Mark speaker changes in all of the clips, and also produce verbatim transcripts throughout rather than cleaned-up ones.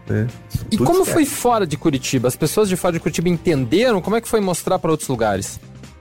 Speaker 1: né?
Speaker 2: E como esquece. Foi fora de Curitiba? As pessoas de fora de Curitiba entenderam? Como é que foi mostrar para outros lugares?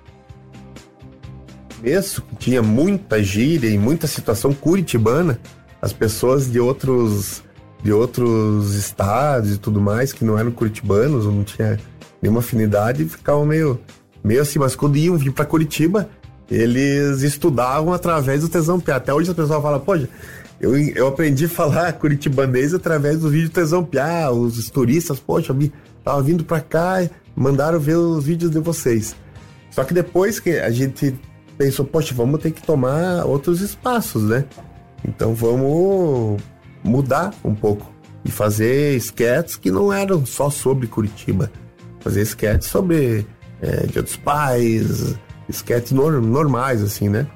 Speaker 1: Mesmo que tinha muita gíria e muita situação curitibana, as pessoas de outros, de outros estados e tudo mais, que não eram curitibanos, ou não tinha nenhuma afinidade, ficavam meio, meio assim, mas quando iam vir para Curitiba, eles estudavam através do Tesão Piá. Até hoje as pessoas falam, poxa, eu, eu aprendi a falar curitibanês através do vídeo Tesão Piá, os turistas, poxa, eu tava vindo para cá, mandaram ver os vídeos de vocês. Só que depois que a gente pensou, poxa, vamos ter que tomar outros espaços, né? Então vamos mudar um pouco e fazer sketches que não eram só sobre Curitiba. Fazer sketches sobre é, Dia dos Pais, sketches nor- normais, assim, né?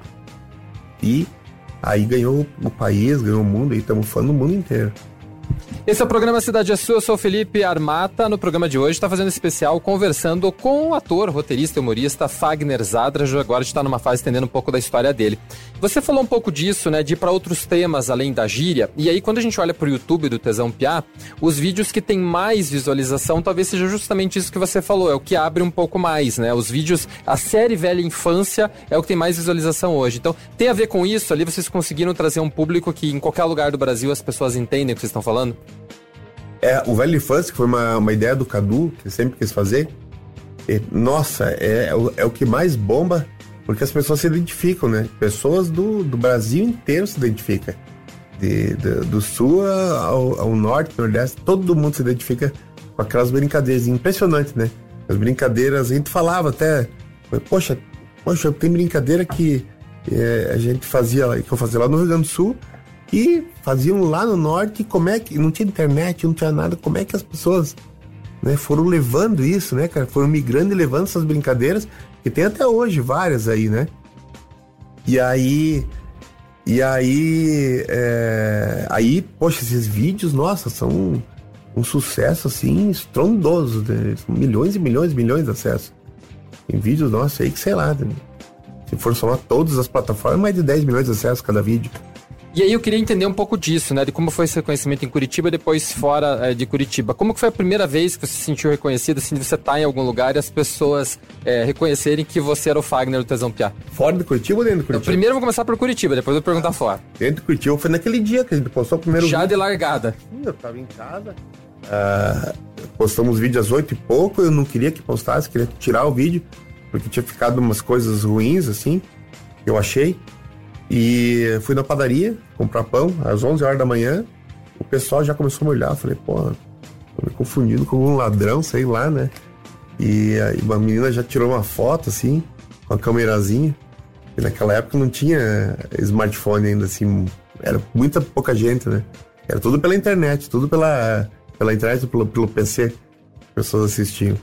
Speaker 1: E aí ganhou o país, ganhou o mundo, e estamos falando do mundo inteiro.
Speaker 2: Esse é o programa Cidade é Sua, eu sou o Felipe Armata. No programa de hoje está fazendo especial conversando com o ator, roteirista e humorista Fagner Zadra. Agora está numa fase entendendo um pouco da história dele. Você falou um pouco disso, né, de ir para outros temas além da gíria. E aí quando a gente olha para o YouTube do Tesão Piá, os vídeos que tem mais visualização talvez seja justamente isso que você falou, é o que abre um pouco mais, né? Os vídeos, a série Velha Infância é o que tem mais visualização hoje. Então tem a ver com isso, ali vocês conseguiram trazer um público que em qualquer lugar do Brasil as pessoas entendem o que vocês estão falando?
Speaker 1: É, o Velha Infância, que foi uma, uma ideia do Cadu, que sempre quis fazer, e, nossa, é, é, o, é o que mais bomba, porque as pessoas se identificam, né? Pessoas do, do Brasil inteiro se identificam. De, de, do sul ao, ao norte, nordeste, todo mundo se identifica com aquelas brincadeiras. Impressionante, né? As brincadeiras, a gente falava até, poxa, poxa, tem brincadeira que é, a gente fazia, que eu fazia lá no Rio Grande do Sul, e faziam lá no norte, como é que não tinha internet, não tinha nada, como é que as pessoas, né, foram levando isso, né, cara, foram migrando e levando essas brincadeiras, que tem até hoje várias aí, né, e aí e aí é, aí, poxa, esses vídeos, nossa, são um, um sucesso, assim, estrondoso, né? São milhões e milhões e milhões de acessos, tem vídeos, nossa, aí que sei lá, né? Se for somar todas as plataformas, mais de dez milhões de acessos cada vídeo.
Speaker 2: E aí eu queria entender um pouco disso, né? De como foi esse reconhecimento em Curitiba e depois fora é, de Curitiba. Como que foi a primeira vez que você se sentiu reconhecido, assim, de você estar em algum lugar e as pessoas é, reconhecerem que você era o Fagner do Tesão Piá?
Speaker 1: Fora de Curitiba ou dentro de Curitiba?
Speaker 2: Eu primeiro vou começar por Curitiba, depois eu vou perguntar fora.
Speaker 1: Dentro de Curitiba foi naquele dia que a gente postou o primeiro
Speaker 2: Já
Speaker 1: vídeo.
Speaker 2: de largada.
Speaker 1: Sim, eu tava em casa. Uh, postamos vídeo às oito e pouco, eu não queria que postasse, queria tirar o vídeo, porque tinha ficado umas coisas ruins, assim, eu achei. E fui na padaria comprar pão às onze horas da manhã. O pessoal já começou a me olhar. Eu falei, pô, tô me confundindo com um ladrão, sei lá, né? E aí uma menina já tirou uma foto, assim, com a câmerazinha. E naquela época não tinha smartphone ainda, assim, era muita pouca gente, né? Era tudo pela internet, tudo pela, pela internet, pelo, pelo P C, as pessoas assistiam.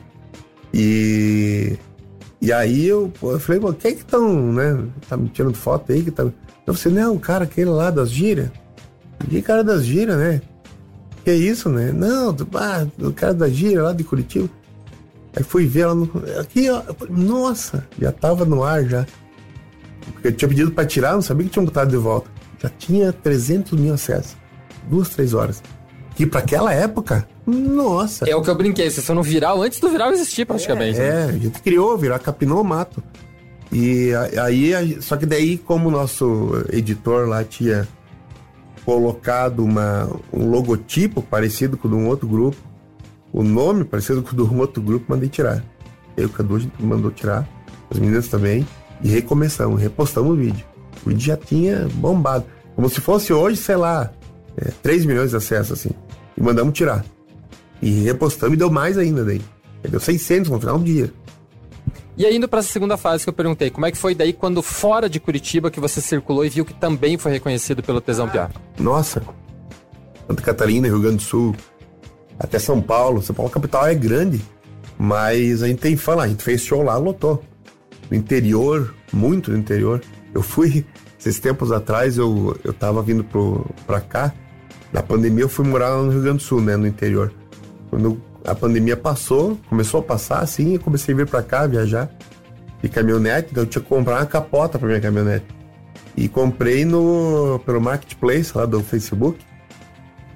Speaker 1: E... E aí eu, eu falei, pô, quem é que estão, né? Tá me tirando foto aí? Que tá... Eu falei, não, o cara, aquele lá das gírias. Que cara das gírias, né? Que é isso, né? Não, ah, o cara da gíria lá de Curitiba. Aí fui ver ela no... Aqui, ó. Nossa, já tava no ar já. Porque eu tinha pedido pra tirar, não sabia que tinha botado de volta. Já tinha trezentos mil acessos. Duas, três horas. Que pra aquela época, nossa.
Speaker 2: É o que eu brinquei, vocês foram no viral antes do viral existir praticamente.
Speaker 1: É,
Speaker 2: né?
Speaker 1: é, a gente criou, virar, capinou o mato. E aí, só que daí, como o nosso editor lá tinha colocado uma, um logotipo parecido com o de um outro grupo, o nome parecido com o de um outro grupo, mandei tirar. Aí o Cadu, a gente mandou tirar, as meninas também, e recomeçamos, repostamos o vídeo. O vídeo já tinha bombado. Como se fosse hoje, sei lá, é, três milhões de acessos, assim. E mandamos tirar. E repostamos e deu mais ainda daí. Deu seiscentos no final do dia.
Speaker 2: E aí, indo para essa segunda fase que eu perguntei, como é que foi daí quando fora de Curitiba que você circulou e viu que também foi reconhecido pelo Tesão Piá?
Speaker 1: Nossa, Santa Catarina, Rio Grande do Sul, até São Paulo. São Paulo capital é grande, mas a gente tem que falar, a gente fez show lá, lotou. No interior, muito no interior. Eu fui, esses tempos atrás, eu, eu tava vindo pro, pra cá. Na pandemia eu fui morar no Rio Grande do Sul, né, no interior. Quando a pandemia passou, começou a passar assim, eu comecei a vir pra cá, viajar de caminhonete, então eu tinha que comprar uma capota pra minha caminhonete. E comprei no, pelo Marketplace lá do Facebook.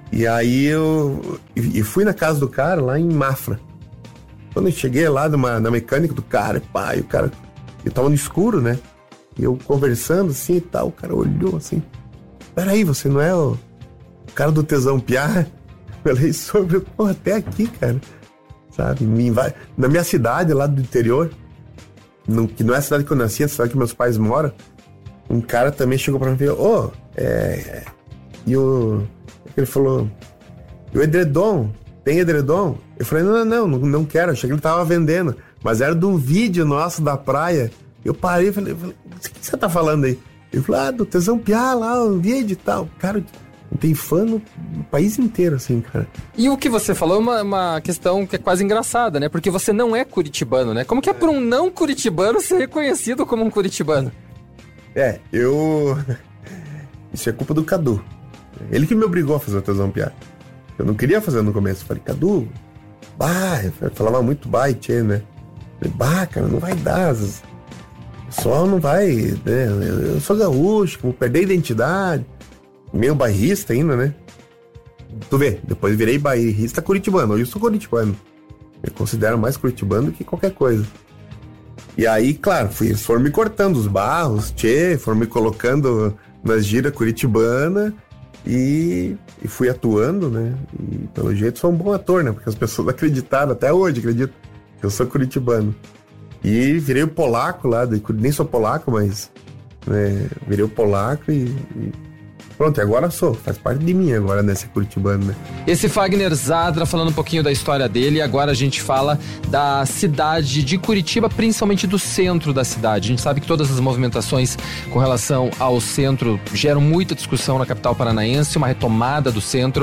Speaker 1: E aí eu e fui na casa do cara lá em Mafra. Quando eu cheguei lá numa, na mecânica do cara, pai, o cara, eu tava no escuro, né? E eu conversando assim e tal, o cara olhou assim, peraí, você não é o cara do Tesão Piá? Eu falei sobre, pô, até aqui, cara, sabe? Me inv... Na minha cidade, lá do interior, não, que não é a cidade que eu nasci, é a cidade que meus pais moram, um cara também chegou pra mim e falou, ô, oh, é... E o... Ele falou, e o edredom? Tem edredom? Eu falei, não, não, não, não quero, achei que ele tava vendendo, mas era de um vídeo nosso da praia. Eu parei e falei, falei, o que você tá falando aí? Ele falou, ah, do Tesão Piá lá, o vídeo e tal. Cara, tem fã no país inteiro, assim, cara.
Speaker 2: E o que você falou é uma, uma questão que é quase engraçada, né? Porque você não é curitibano, né? Como que é por um não curitibano ser reconhecido como um curitibano?
Speaker 1: É, eu... Isso é culpa do Cadu. Ele que me obrigou a fazer o Tesão Piá. Eu não queria fazer no começo. Eu falei, Cadu, bah, eu falava muito bah, tchê, né? Eu falei, bah, cara, não vai dar. O pessoal não vai, né? Eu sou gaúcho, vou perder a identidade. Meio bairrista ainda, né? Tu vê, depois virei bairrista curitibano. Hoje eu sou curitibano. Eu considero mais curitibano do que qualquer coisa. E aí, claro, fui, foram me cortando os barros, tchê, foram me colocando nas giras curitibanas. E, e fui atuando, né? E pelo jeito sou um bom ator, né? Porque as pessoas acreditaram, até hoje acreditam, que eu sou curitibano. E virei o polaco lá, nem sou polaco, mas né, virei o polaco e, e pronto, e agora sou, faz parte de mim agora, né, ser curitibano, né?
Speaker 2: Esse Fagner Zadra falando um pouquinho da história dele, e agora a gente fala da cidade de Curitiba, principalmente do centro da cidade. A gente sabe que todas as movimentações com relação ao centro geram muita discussão na capital paranaense, uma retomada do centro.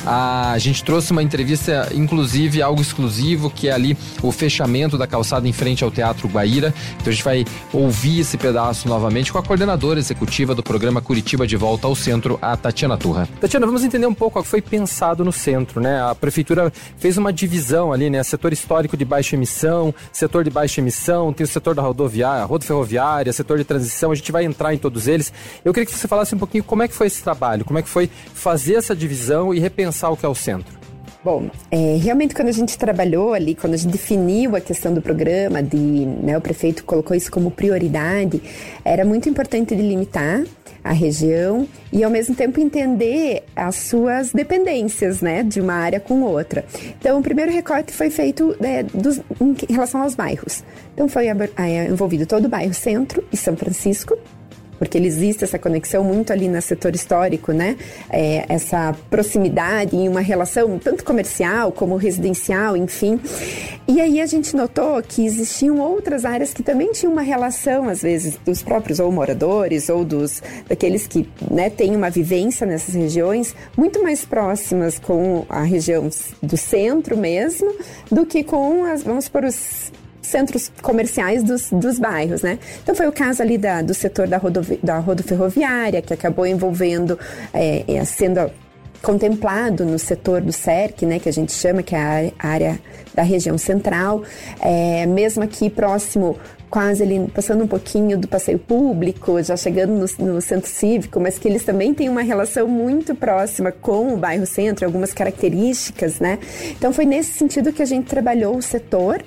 Speaker 2: A gente trouxe uma entrevista, inclusive, algo exclusivo, que é ali o fechamento da calçada em frente ao Teatro Guaíra. Então a gente vai ouvir esse pedaço novamente com a coordenadora executiva do programa Curitiba de Volta ao Centro, a Tatiana Turra. Tatiana, vamos entender um pouco o que foi pensado no centro, né? A prefeitura fez uma divisão ali, né? Setor histórico de baixa emissão, setor de baixa emissão, tem o setor da rodoviária, rodoferroviária, setor de transição, a gente vai entrar em todos eles. Eu queria que você falasse um pouquinho como é que foi esse trabalho, como é que foi fazer essa divisão e repensar o que é o centro.
Speaker 3: Bom, é, realmente quando a gente trabalhou ali, quando a gente definiu a questão do programa, de, né, o prefeito colocou isso como prioridade, era muito importante delimitar a região e ao mesmo tempo entender as suas dependências, né, de uma área com outra. Então o primeiro recorte foi feito é, dos, em relação aos bairros. Então foi é, envolvido todo o bairro Centro e São Francisco, porque existe essa conexão muito ali no setor histórico, né? É, essa proximidade em uma relação tanto comercial como residencial, enfim. E aí a gente notou que existiam outras áreas que também tinham uma relação, às vezes, dos próprios ou moradores ou dos daqueles que, né, têm uma vivência nessas regiões muito mais próximas com a região do centro mesmo do que com as, vamos por os centros comerciais dos, dos bairros, né? Então foi o caso ali da, do setor da, rodovi, da rodoferroviária, que acabou envolvendo, é, é, sendo contemplado no setor do S E R C, né, que a gente chama, que é a área da região central, é, mesmo aqui próximo, quase ali, passando um pouquinho do passeio público, já chegando no, no centro cívico, mas que eles também têm uma relação muito próxima com o bairro centro, algumas características, né? Então foi nesse sentido que a gente trabalhou o setor.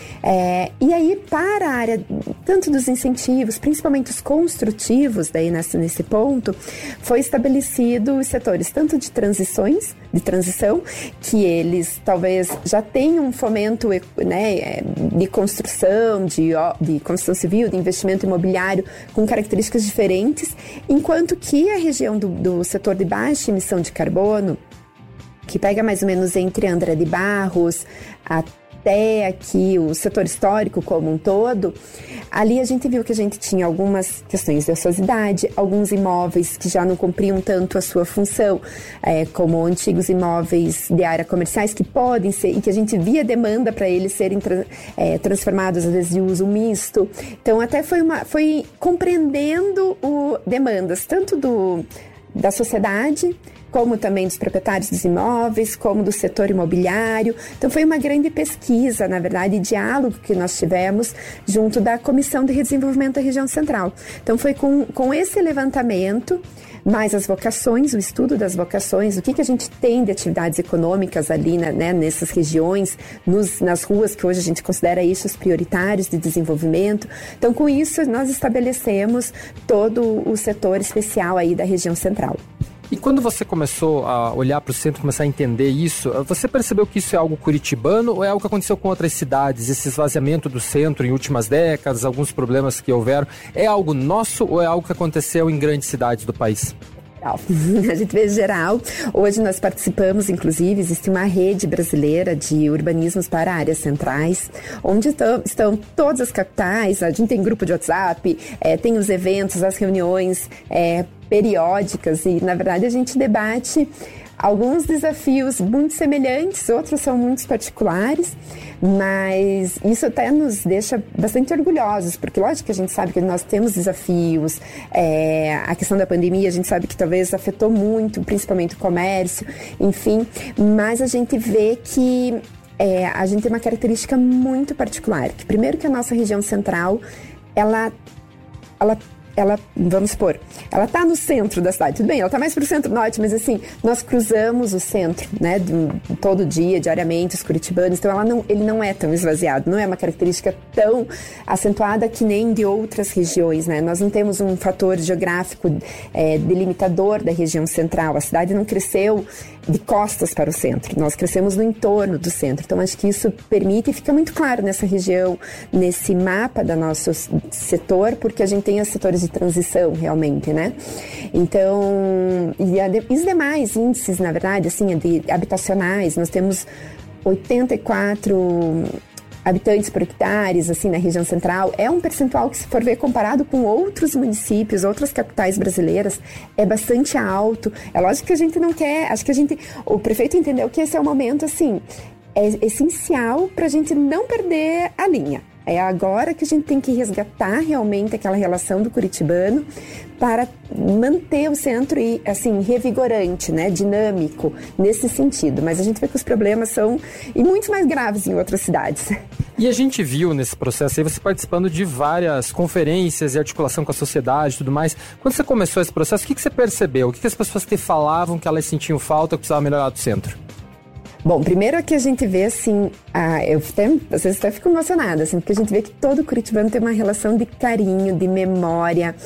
Speaker 3: É, e aí, para a área tanto dos incentivos, principalmente os construtivos, daí nesse, nesse ponto, foi estabelecido os setores tanto de transições, de transição, que eles talvez já tenham um fomento, né, de construção, de, de construção civil, de investimento imobiliário, com características diferentes, enquanto que a região do, do setor de baixa emissão de carbono, que pega mais ou menos entre André de Barros, a até aqui o setor histórico como um todo, ali a gente viu que a gente tinha algumas questões de ociosidade, alguns imóveis que já não cumpriam tanto a sua função, é, como antigos imóveis de área comerciais que podem ser, e que a gente via demanda para eles serem tra- é, transformados, às vezes, de uso misto. Então, até foi, uma, foi compreendendo o, demandas tanto do, da sociedade, como também dos proprietários dos imóveis, como do setor imobiliário. Então foi uma grande pesquisa, na verdade, e diálogo que nós tivemos junto da Comissão de Desenvolvimento da Região Central. Então foi com, com esse levantamento, mais as vocações, o estudo das vocações, o que, que a gente tem de atividades econômicas ali, né, nessas regiões, nos, nas ruas que hoje a gente considera eixos prioritários de desenvolvimento. Então, com isso, nós estabelecemos todo o setor especial aí da região central.
Speaker 2: E quando você começou a olhar para o centro, começar a entender isso, você percebeu que isso é algo curitibano ou é algo que aconteceu com outras cidades? Esse esvaziamento do centro em últimas décadas, alguns problemas que houveram, é algo nosso ou é algo que aconteceu em grandes cidades do país?
Speaker 3: A gente vê geral. Hoje nós participamos, inclusive, existe uma rede brasileira de urbanismos para áreas centrais, onde estão, estão todas as capitais. A gente tem grupo de WhatsApp, é, tem os eventos, as reuniões é, periódicas e, na verdade, a gente debate alguns desafios muito semelhantes, outros são muito particulares, mas isso até nos deixa bastante orgulhosos, porque lógico que a gente sabe que nós temos desafios, é, a questão da pandemia a gente sabe que talvez afetou muito, principalmente o comércio, enfim, mas a gente vê que é, a gente tem uma característica muito particular, que primeiro que a nossa região central, ela, ela ela, vamos supor, ela está no centro da cidade, tudo bem, ela está mais para o centro-norte, mas assim, nós cruzamos o centro, né, do, todo dia, diariamente, os curitibanos, então ela não, ele não é tão esvaziado, não é uma característica tão acentuada que nem de outras regiões, né, nós não temos um fator geográfico é, delimitador da região central, a cidade não cresceu de costas para o centro, nós crescemos no entorno do centro, então acho que isso permite, e fica muito claro nessa região, nesse mapa do nosso setor, porque a gente tem os setores de transição, realmente, né? Então, e, a, e os demais índices, na verdade, assim, de habitacionais, nós temos oitenta e quatro habitantes por hectares, assim, na região central. É um percentual que, se for ver comparado com outros municípios, outras capitais brasileiras, é bastante alto. É lógico que a gente não quer, acho que a gente, o prefeito entendeu que esse é o momento, assim, é essencial para a gente não perder a linha. É agora que a gente tem que resgatar realmente aquela relação do curitibano para manter o centro e, assim, revigorante, né, dinâmico nesse sentido. Mas a gente vê que os problemas são e muito mais graves em outras cidades.
Speaker 2: E a gente viu nesse processo aí você participando de várias conferências e articulação com a sociedade e tudo mais. Quando você começou esse processo, o que, que você percebeu? O que, que as pessoas te falavam que elas sentiam falta, que precisava melhorar do centro?
Speaker 3: Bom, primeiro é que a gente vê, assim, a, eu até, às vezes até fico emocionada, assim, porque a gente vê que todo curitibano tem uma relação de carinho, de memória,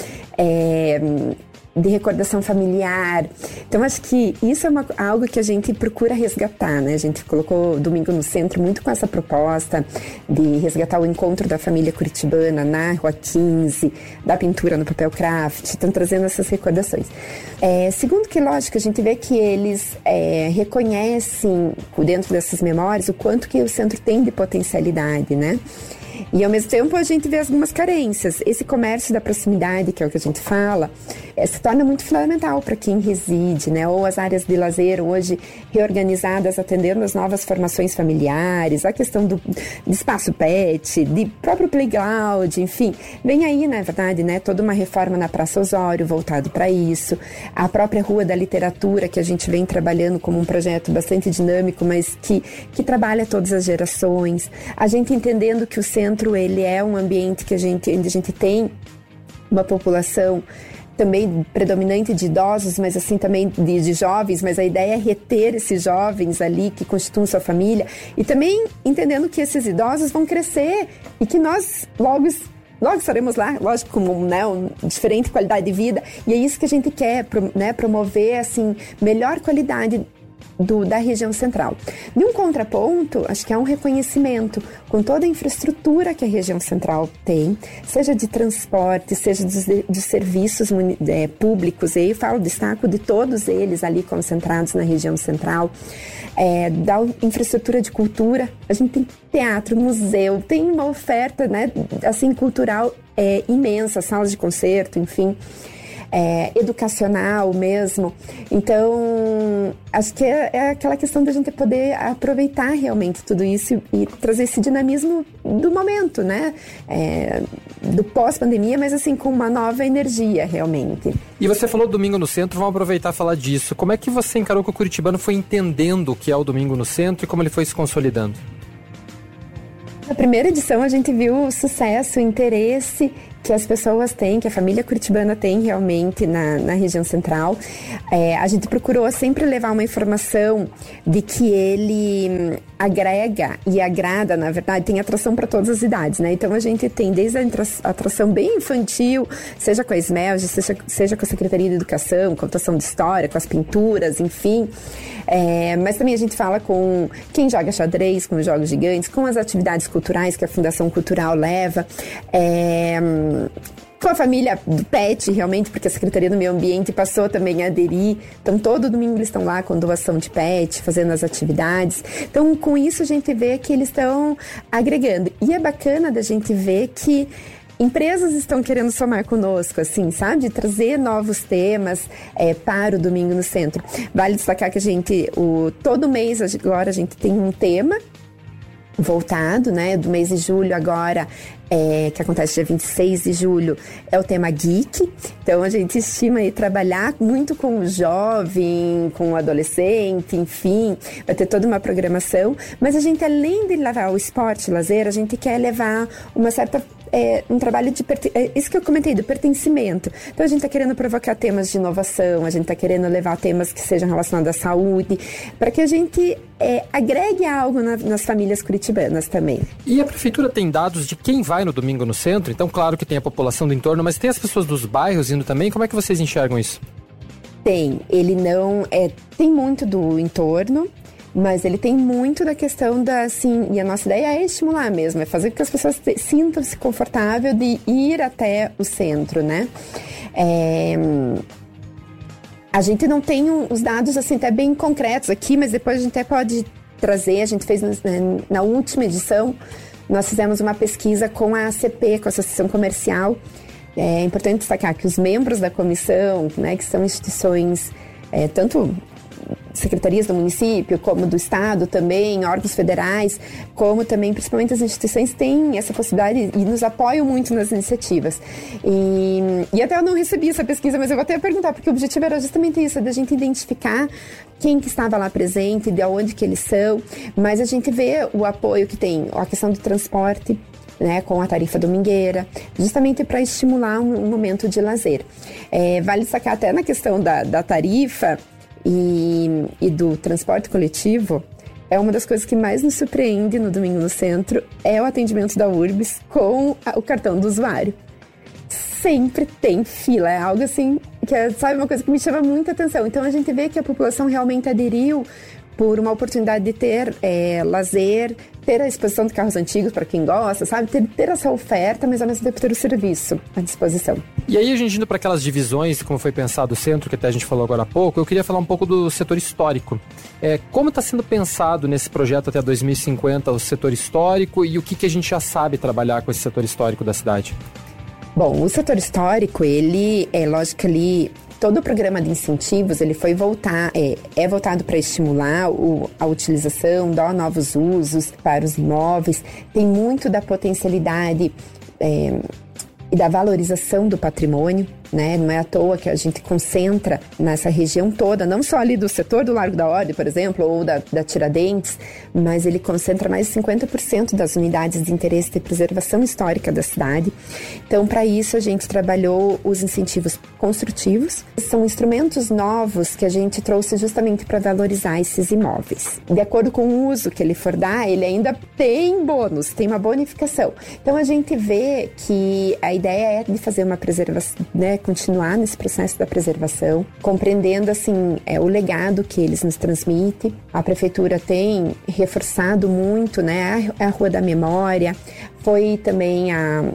Speaker 3: é, de recordação familiar. Então, acho que isso é uma, algo que a gente procura resgatar, né? A gente colocou o Domingo no Centro muito com essa proposta de resgatar o encontro da família curitibana na Rua quinze, da pintura no papel craft, estão trazendo essas recordações. É, segundo que, lógico, a gente vê que eles é, reconhecem, dentro dessas memórias, o quanto que o centro tem de potencialidade, né? E, ao mesmo tempo, a gente vê algumas carências. Esse comércio da proximidade, que é o que a gente fala, é, se torna muito fundamental para quem reside, né? Ou as áreas de lazer, hoje reorganizadas, atendendo as novas formações familiares, a questão do, de espaço pet, de próprio playground, enfim. Vem aí, na verdade, né? Toda uma reforma na Praça Osório voltado para isso. A própria Rua da Literatura, que a gente vem trabalhando como um projeto bastante dinâmico, mas que, que trabalha todas as gerações. A gente entendendo que o centro ele é um ambiente que a gente, onde a gente tem uma população também predominante de idosos, mas assim também de, de jovens, mas a ideia é reter esses jovens ali que constituem sua família e também entendendo que esses idosos vão crescer e que nós logo Logo estaremos lá, lógico, com, né, uma diferente qualidade de vida, e é isso que a gente quer, né, promover assim, melhor qualidade Do, da região central. De um contraponto, acho que há um reconhecimento com toda a infraestrutura que a região central tem, seja de transporte, seja dos, dos serviços é, públicos, e aí eu falo, destaco de todos eles ali concentrados na região central, é, da infraestrutura de cultura. A gente tem teatro, museu, tem uma oferta, né, assim, cultural é, imensa, salas de concerto, enfim. é, educacional mesmo. Então, acho que é, é aquela questão da gente poder aproveitar realmente tudo isso e, e trazer esse dinamismo do momento, né? É, do pós-pandemia, mas assim, com uma nova energia, realmente.
Speaker 2: E você falou Domingo no Centro, vamos aproveitar e falar disso. Como é que você encarou que o curitibano foi entendendo o que é o Domingo no Centro e como ele foi se consolidando?
Speaker 3: Na primeira edição, a gente viu o sucesso, o interesse que as pessoas têm, que a família curitibana tem realmente na, na região central. É, a gente procurou sempre levar uma informação de que ele agrega e agrada, na verdade, tem atração para todas as idades, né? Então a gente tem desde a atração bem infantil, seja com a SMELG, seja, seja com a Secretaria de Educação, com a atração de história, com as pinturas, enfim. É, mas também a gente fala com quem joga xadrez, com os jogos gigantes, com as atividades culturais que a Fundação Cultural leva. É, com a família do pet, realmente, porque a Secretaria do Meio Ambiente passou também a aderir. Então, todo domingo eles estão lá com doação de pet, fazendo as atividades. Então, com isso, a gente vê que eles estão agregando. E é bacana da gente ver que empresas estão querendo somar conosco, assim, sabe? De trazer novos temas é, para o Domingo no Centro. Vale destacar que a gente, o, todo mês agora, a gente tem um tema voltado, né? Do mês de julho agora, é, que acontece dia vinte e seis de julho, é o tema geek. Então a gente estima aí trabalhar muito com o jovem, com o adolescente, enfim, vai ter toda uma programação. Mas a gente, além de levar o esporte, o lazer, a gente quer levar uma certa É um trabalho de... Perten- é isso que eu comentei, do pertencimento. Então, a gente está querendo provocar temas de inovação, a gente está querendo levar temas que sejam relacionados à saúde, para que a gente é, agregue algo na, nas famílias curitibanas também.
Speaker 2: E a Prefeitura tem dados de quem vai no Domingo no Centro? Então, claro que tem a população do entorno, mas tem as pessoas dos bairros indo também? Como é que vocês enxergam isso?
Speaker 3: Tem. Ele não... É, tem muito do entorno, mas ele tem muito da questão da, assim, e a nossa ideia é estimular mesmo, é fazer com que as pessoas te, sintam-se confortável de ir até o centro, né? É, a gente não tem um, os dados, assim, até bem concretos aqui, mas depois a gente até pode trazer, a gente fez na, na última edição, nós fizemos uma pesquisa com a A C P, com a Associação Comercial. É importante destacar que os membros da comissão, né, que são instituições, é, tanto secretarias do município, como do estado também, órgãos federais, como também, principalmente as instituições, têm essa possibilidade e nos apoiam muito nas iniciativas. E, e até eu não recebi essa pesquisa, mas eu vou até perguntar, porque o objetivo era justamente isso, da gente identificar quem que estava lá presente, de onde que eles são, mas a gente vê o apoio que tem, a questão do transporte, né, com a tarifa domingueira, justamente para estimular um, um momento de lazer. É, vale destacar até na questão da, da tarifa, E, e do transporte coletivo, é uma das coisas que mais nos surpreende no Domingo no Centro, é o atendimento da Urbis com a, o cartão do usuário. Sempre tem fila, é algo assim, que é, sabe, uma coisa que me chama muita atenção. Então a gente vê que a população realmente aderiu por uma oportunidade de ter é, lazer, ter a exposição de carros antigos para quem gosta, sabe? Ter, ter essa oferta, mas ao mesmo tempo ter o serviço à disposição.
Speaker 2: E aí, a gente indo para aquelas divisões, como foi pensado o centro, que até a gente falou agora há pouco, eu queria falar um pouco do setor histórico. É, como está sendo pensado nesse projeto até dois mil e cinquenta o setor histórico e o que, que a gente já sabe trabalhar com esse setor histórico da cidade?
Speaker 3: Bom, o setor histórico, ele, é lógico que ele... Todo o programa de incentivos, ele foi voltar, é, é voltado para estimular o, a utilização, dar novos usos para os imóveis. Tem muito da potencialidade é, e da valorização do patrimônio, né? Não é à toa que a gente concentra nessa região toda, não só ali do setor do Largo da Ordem, por exemplo, ou da, da Tiradentes, mas ele concentra mais de cinquenta por cento das unidades de interesse de preservação histórica da cidade. Então, para isso, a gente trabalhou os incentivos construtivos. São instrumentos novos que a gente trouxe justamente para valorizar esses imóveis. De acordo com o uso que ele for dar, ele ainda tem bônus, tem uma bonificação. Então, a gente vê que a ideia é de fazer uma preservação, né, continuar nesse processo da preservação, compreendendo assim é, o legado que eles nos transmitem. A prefeitura tem reforçado muito, né, a, a Rua da Memória, foi também a,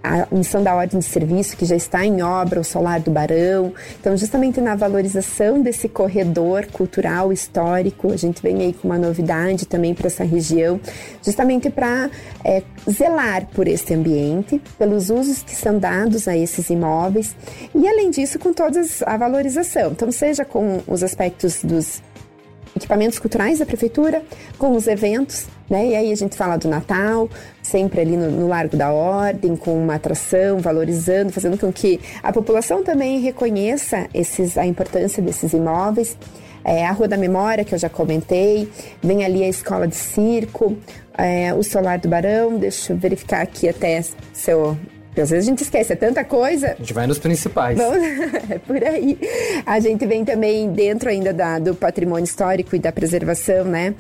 Speaker 3: a missão da ordem de serviço, que já está em obra, o Solar do Barão. Então, justamente na valorização desse corredor cultural, histórico, a gente vem aí com uma novidade também para essa região, justamente para é, zelar por esse ambiente, pelos usos que são dados a esses imóveis e, além disso, com toda a valorização. Então, seja com os aspectos dos equipamentos culturais da prefeitura, com os eventos, né? E aí a gente fala do Natal, sempre ali no, no Largo da Ordem, com uma atração, valorizando, fazendo com que a população também reconheça esses, a importância desses imóveis. É, a Rua da Memória, que eu já comentei, vem ali a Escola de Circo, é, o Solar do Barão, deixa eu verificar aqui até se eu... Porque às vezes a gente esquece, é tanta coisa.
Speaker 2: A gente vai nos principais.
Speaker 3: Bom, é por aí. A gente vem também dentro ainda da, do patrimônio histórico e da preservação, né?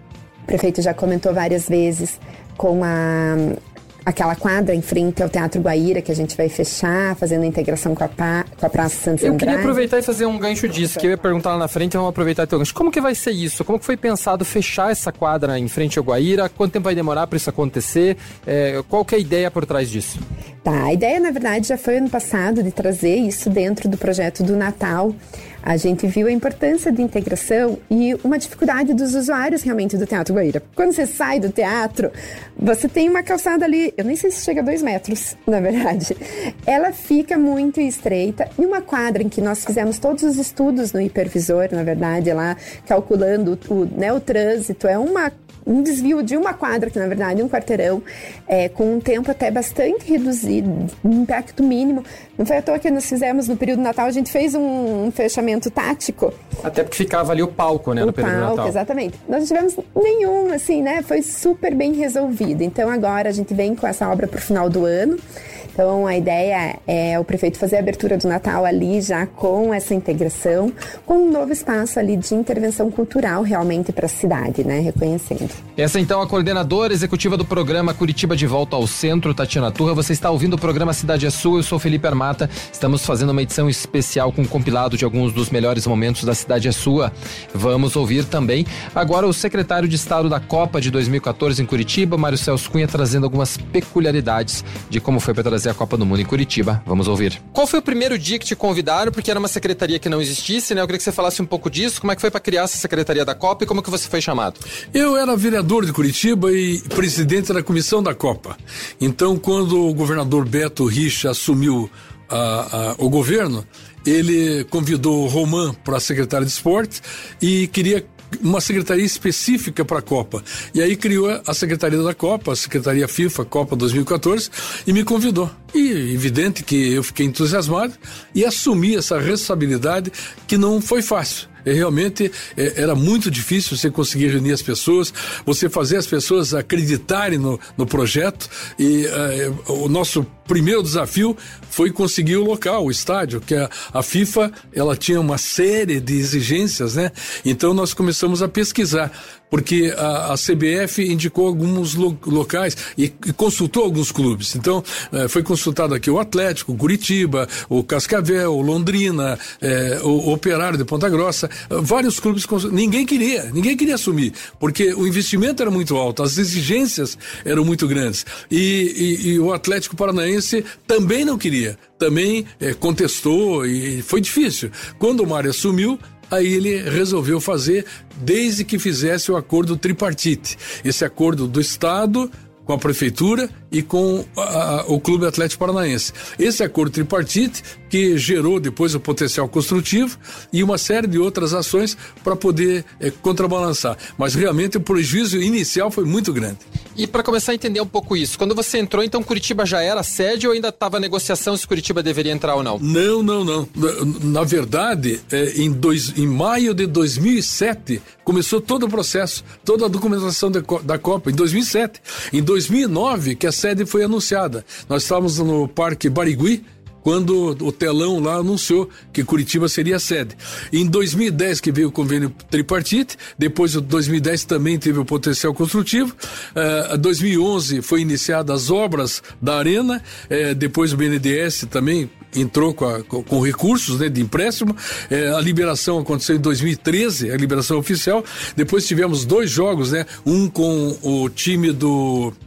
Speaker 3: O prefeito já comentou várias vezes com a... aquela quadra em frente ao Teatro Guaíra, que a gente vai fechar, fazendo a integração com a, pa, com a Praça Santos Andrade.
Speaker 2: Eu queria aproveitar e fazer um gancho disso, que eu ia perguntar lá na frente, vamos aproveitar teu gancho. Como que vai ser isso? Como que foi pensado fechar essa quadra em frente ao Guaíra? Quanto tempo vai demorar para isso acontecer? É, qual que é a ideia por trás disso?
Speaker 3: Tá, a ideia, na verdade, já foi ano passado de trazer isso dentro do projeto do Natal. A gente viu a importância da integração e uma dificuldade dos usuários realmente do Teatro Guaíra. Quando você sai do teatro, você tem uma calçada ali, eu nem sei se chega a dois metros, na verdade. Ela fica muito estreita e uma quadra em que nós fizemos todos os estudos no hipervisor, na verdade, lá calculando o, né, o trânsito, é uma um desvio de uma quadra, que na verdade é um quarteirão, é, com um tempo até bastante reduzido, um impacto mínimo. Não foi à toa que nós fizemos no período do Natal, a gente fez um, um fechamento tático.
Speaker 2: Até porque ficava ali o palco, né,
Speaker 3: o
Speaker 2: no período
Speaker 3: palco,
Speaker 2: do Natal.
Speaker 3: Exatamente. Nós não tivemos nenhum, assim, né, foi super bem resolvido. Então agora a gente vem com essa obra para o final do ano. Então, a ideia é o prefeito fazer a abertura do Natal ali já com essa integração, com um novo espaço ali de intervenção cultural realmente para a cidade, né? Reconhecendo.
Speaker 2: Essa então a coordenadora executiva do programa Curitiba de Volta ao Centro, Tatiana Turra. Você está ouvindo o programa Cidade é Sua, eu sou Felipe Armata. Estamos fazendo uma edição especial com um compilado de alguns dos melhores momentos da Cidade é Sua. Vamos ouvir também agora o secretário de Estado da Copa de dois mil e quatorze em Curitiba, Mário Celso Cunha, trazendo algumas peculiaridades de como foi para trazer a Copa do Mundo em Curitiba. Vamos ouvir. Qual foi o primeiro dia que te convidaram? Porque era uma secretaria que não existisse, né? Eu queria que você falasse um pouco disso. Como é que foi para criar essa secretaria da Copa e como que você foi chamado?
Speaker 4: Eu era vereador de Curitiba e presidente da comissão da Copa. Então, quando o governador Beto Richa assumiu a, a, o governo, ele convidou o Roman para a secretária de esporte e queria uma secretaria específica para a Copa. E aí criou a Secretaria da Copa, a Secretaria FIFA Copa dois mil e quatorze, e me convidou. E evidente que eu fiquei entusiasmado e assumi essa responsabilidade que não foi fácil. É, realmente é, era muito difícil você conseguir reunir as pessoas, você fazer as pessoas acreditarem no, no projeto e é, o nosso primeiro desafio foi conseguir o local, o estádio, que a, a FIFA ela tinha uma série de exigências, né? Então nós começamos a pesquisar, porque a, a C B F indicou alguns lo, locais e, e consultou alguns clubes. Então é, foi consultado aqui o Atlético, o Curitiba, o Cascavel, o Londrina, é, o, o Operário de Ponta Grossa. Vários clubes, ninguém queria, ninguém queria assumir, porque o investimento era muito alto, as exigências eram muito grandes, e, e, e o Atlético Paranaense também não queria, também é, contestou e foi difícil. Quando o Mário assumiu, aí ele resolveu fazer, desde que fizesse o acordo tripartite, esse acordo do Estado com a Prefeitura e com a, a, o Clube Atlético Paranaense. Esse acordo tripartite que gerou depois o potencial construtivo e uma série de outras ações para poder é, contrabalançar. Mas realmente o prejuízo inicial foi muito grande.
Speaker 2: E para começar a entender um pouco isso, quando você entrou, então Curitiba já era sede ou ainda estava negociação se Curitiba deveria entrar ou não?
Speaker 4: Não, não, não. Na, na verdade, é, em, dois, em maio de dois mil e sete, começou todo o processo, toda a documentação de, da Copa, em dois mil e sete. Em dois mil e nove, que a sede foi anunciada. Nós estávamos no Parque Barigui, quando o telão lá anunciou que Curitiba seria a sede. Em dois mil e dez que veio o convênio tripartite, depois em dois mil e dez também teve o potencial construtivo, em uh, dois mil e onze foi iniciadas as obras da arena, uh, depois o B N D E S também entrou com, a, com, com recursos, né, de empréstimo, uh, a liberação aconteceu em dois mil e treze, a liberação oficial, depois tivemos dois jogos, né, um com o time do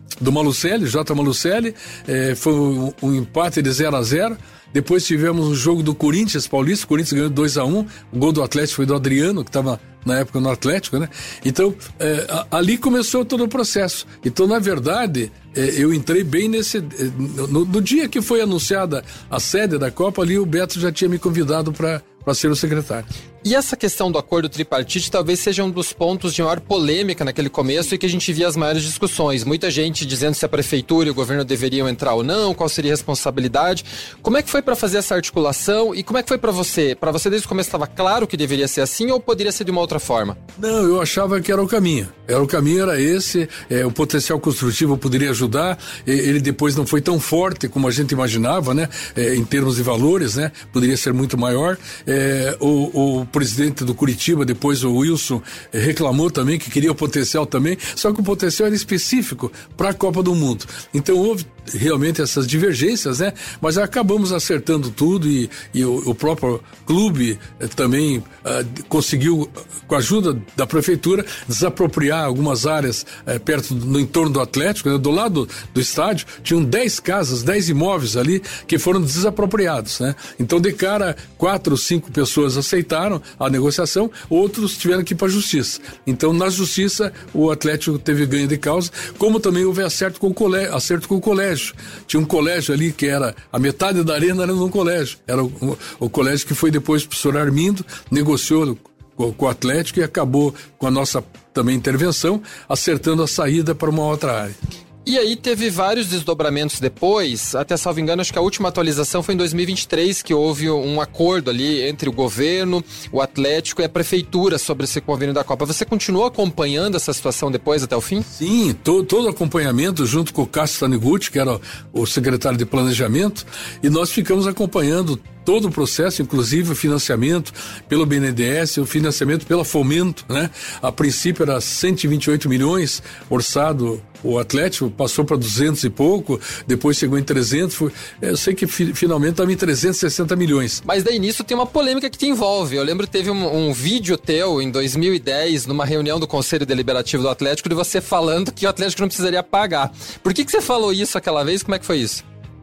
Speaker 4: do Malucelli, J. Malucelli, eh, foi um, um empate de zero a zero. Depois tivemos um jogo do Corinthians Paulista, o Corinthians ganhou dois a um, o gol do Atlético foi do Adriano, que estava na época no Atlético, né? Então, é, ali começou todo o processo. Então, na verdade, é, eu entrei bem nesse... No, no dia que foi anunciada a sede da Copa, ali o Beto já tinha me convidado para para ser o secretário.
Speaker 2: E essa questão do acordo tripartite talvez seja um dos pontos de maior polêmica naquele começo e que a gente via as maiores discussões. Muita gente dizendo se a prefeitura e o governo deveriam entrar ou não, qual seria a responsabilidade. Como é que foi para fazer essa articulação e como é que foi para você? Para você desde o começo estava claro que deveria ser assim ou poderia ser de uma outra forma?
Speaker 4: Não, eu achava que era o caminho. Era o caminho, era esse, é, o potencial construtivo poderia ajudar, ele depois não foi tão forte como a gente imaginava, né? É, em termos de valores, né? Poderia ser muito maior. É, o, o presidente do Curitiba, depois o Wilson, reclamou também que queria o potencial também, só que o potencial era específico para a Copa do Mundo. Então houve realmente essas divergências, né? Mas acabamos acertando tudo e, e o, o próprio clube eh, também eh, conseguiu, com a ajuda da prefeitura, desapropriar algumas áreas eh, perto, no entorno do Atlético, né? Do lado do, do estádio, tinham dez casas, dez imóveis ali que foram desapropriados, né? Então, de cara, quatro ou cinco pessoas aceitaram a negociação, outros tiveram que ir para a justiça. Então, na justiça, o Atlético teve ganho de causa, como também houve acerto com o colégio, acerto com o colégio. Tinha um colégio ali que era, a metade da arena era num colégio, era o, o, o colégio que foi depois pro professor Armindo, negociou com, com o Atlético e acabou com a nossa também intervenção, acertando a saída para uma outra área.
Speaker 2: E aí teve vários desdobramentos depois, até salvo engano, acho que a última atualização foi em dois mil e vinte e três, que houve um acordo ali entre o governo, o Atlético e a prefeitura sobre esse convênio da Copa. Você continuou acompanhando essa situação depois até o fim?
Speaker 4: Sim, to, todo o acompanhamento junto com o Cássio Taniguchi, que era o, o secretário de planejamento, e nós ficamos acompanhando todo o processo, inclusive o financiamento pelo B N D E S, o financiamento pela Fomento, né? A princípio era cento e vinte e oito milhões orçado o Atlético, passou para duzentos e pouco, depois chegou em trezentos, foi, eu sei que fi, finalmente estava em trezentos e sessenta milhões.
Speaker 2: Mas daí nisso tem uma polêmica que te envolve. Eu lembro que teve um, um vídeo teu em dois mil e dez, numa reunião do Conselho Deliberativo do Atlético, de você falando que o Atlético não precisaria pagar. Por que que você falou isso aquela vez? Como é que foi isso?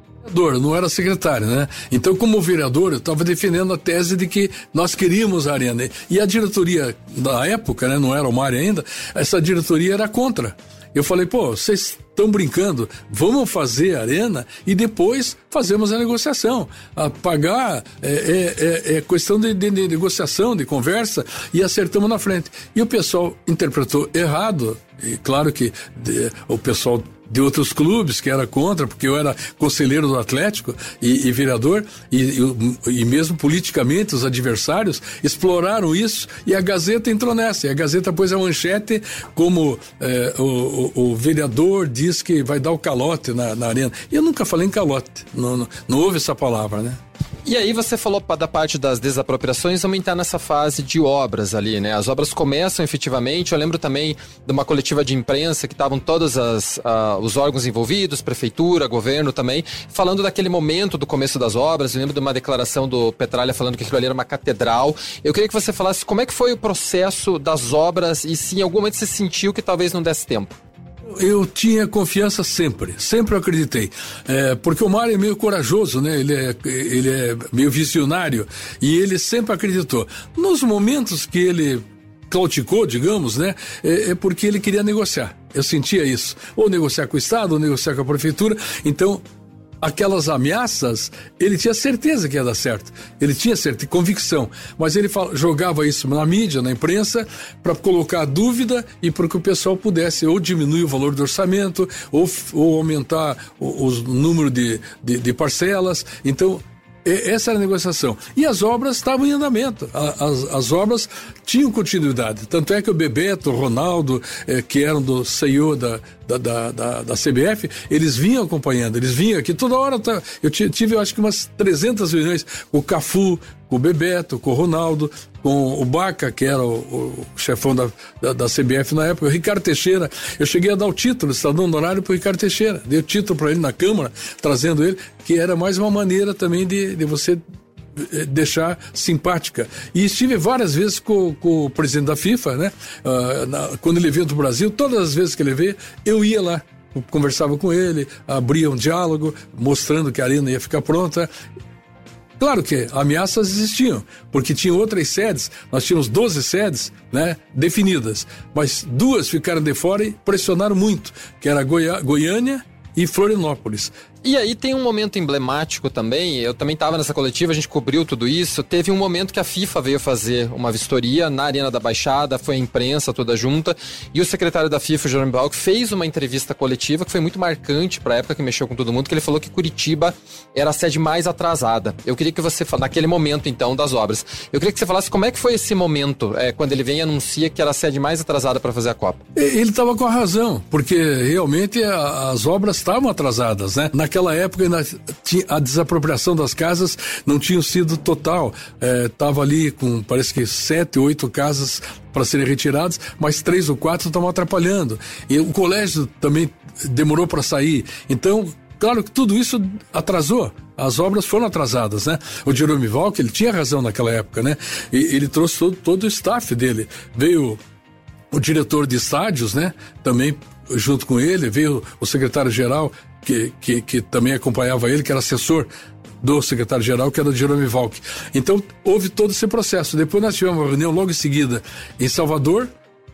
Speaker 4: Não era secretário, né? Então, como vereador, eu estava defendendo a tese de que nós queríamos a arena. E a diretoria da época, né? Não era o Mário ainda, essa diretoria era contra. Eu falei, pô, vocês estão brincando, vamos fazer a arena e depois fazemos a negociação. A pagar é, é, é, é questão de, de, de negociação, de conversa, e acertamos na frente. E o pessoal interpretou errado, e claro que de, o pessoal de outros clubes que era contra, porque eu era conselheiro do Atlético e, e vereador, e, e, e mesmo politicamente os adversários exploraram isso e a Gazeta entrou nessa. E a Gazeta pôs a manchete como é, o, o, o vereador diz que vai dar o calote na, na arena. E eu nunca falei em calote, não, não, não houve essa palavra, né?
Speaker 2: E aí você falou da parte das desapropriações, vamos entrar nessa fase de obras ali, né? As obras começam efetivamente, eu lembro também de uma coletiva de imprensa que estavam todos as, uh, os órgãos envolvidos, prefeitura, governo também, falando daquele momento do começo das obras. Eu lembro de uma declaração do Petralha falando que aquilo ali era uma catedral. Eu queria que você falasse como é que foi o processo das obras e se em algum momento você sentiu que talvez não desse tempo.
Speaker 4: Eu tinha confiança sempre, sempre eu acreditei, é, porque o Mário é meio corajoso, né? Ele é, ele é meio visionário e ele sempre acreditou. Nos momentos que ele claudicou, digamos, né? É, é porque ele queria negociar, eu sentia isso, ou negociar com o Estado, ou negociar com a Prefeitura, então aquelas ameaças, ele tinha certeza que ia dar certo. Ele tinha certeza, convicção. Mas ele fala, jogava isso na mídia, na imprensa, para colocar dúvida e para que o pessoal pudesse ou diminuir o valor do orçamento, ou, ou aumentar o, o número de, de, de parcelas. Então, essa era a negociação. E as obras estavam em andamento. As, as obras tinham continuidade. Tanto é que o Bebeto, o Ronaldo, eh, que eram do C E O da, da, da, da, da C B F, eles vinham acompanhando, eles vinham aqui toda hora. Tá, eu tive, eu acho que umas trezentas reuniões com o Cafu, com o Bebeto, com o Ronaldo, com o Baca, que era o, o chefão da, da, da C B F na época, o Ricardo Teixeira. Eu cheguei a dar o título, cidadão honorário, para o Ricardo Teixeira. Dei o título para ele na Câmara, trazendo ele, que era mais uma maneira também de, de você deixar simpática. E estive várias vezes com, com o presidente da FIFA, né? Uh, na, quando ele veio do Brasil, todas as vezes que ele veio, eu ia lá. conversava com ele, abria um diálogo, mostrando que a arena ia ficar pronta. Claro que ameaças existiam, porque tinha outras sedes, nós tínhamos doze sedes, né, definidas, mas duas ficaram de fora e pressionaram muito, que era Goi- Goiânia e Florianópolis.
Speaker 2: E aí tem um momento emblemático também, eu também estava nessa coletiva, a gente cobriu tudo isso, teve um momento que a FIFA veio fazer uma vistoria na Arena da Baixada, foi a imprensa toda junta, e o secretário da FIFA, Jerome Valk, fez uma entrevista coletiva que foi muito marcante para a época, que mexeu com todo mundo, que ele falou que Curitiba era a sede mais atrasada. Eu queria que você, naquele momento então das obras, eu queria que você falasse como é que foi esse momento, é, quando ele vem e anuncia que era a sede mais atrasada para fazer a Copa.
Speaker 4: Ele estava com a razão, porque realmente a, as obras estavam atrasadas, né? Naquela época ainda tinha, a desapropriação das casas não tinha sido total, estava é, ali com parece que sete, oito casas para serem retiradas, mas três ou quatro estavam atrapalhando, e o colégio também demorou para sair, então claro que tudo isso atrasou, as obras foram atrasadas, né? O Jerome Valk, ele tinha razão naquela época, né? E, ele trouxe todo, todo o staff dele, veio o diretor de estádios, né? Também junto com ele, veio o secretário-geral que, que, que também acompanhava ele, que era assessor do secretário-geral, que era o Jerome Valk. Então, houve todo esse processo. Depois nós tivemos uma reunião logo em seguida em Salvador,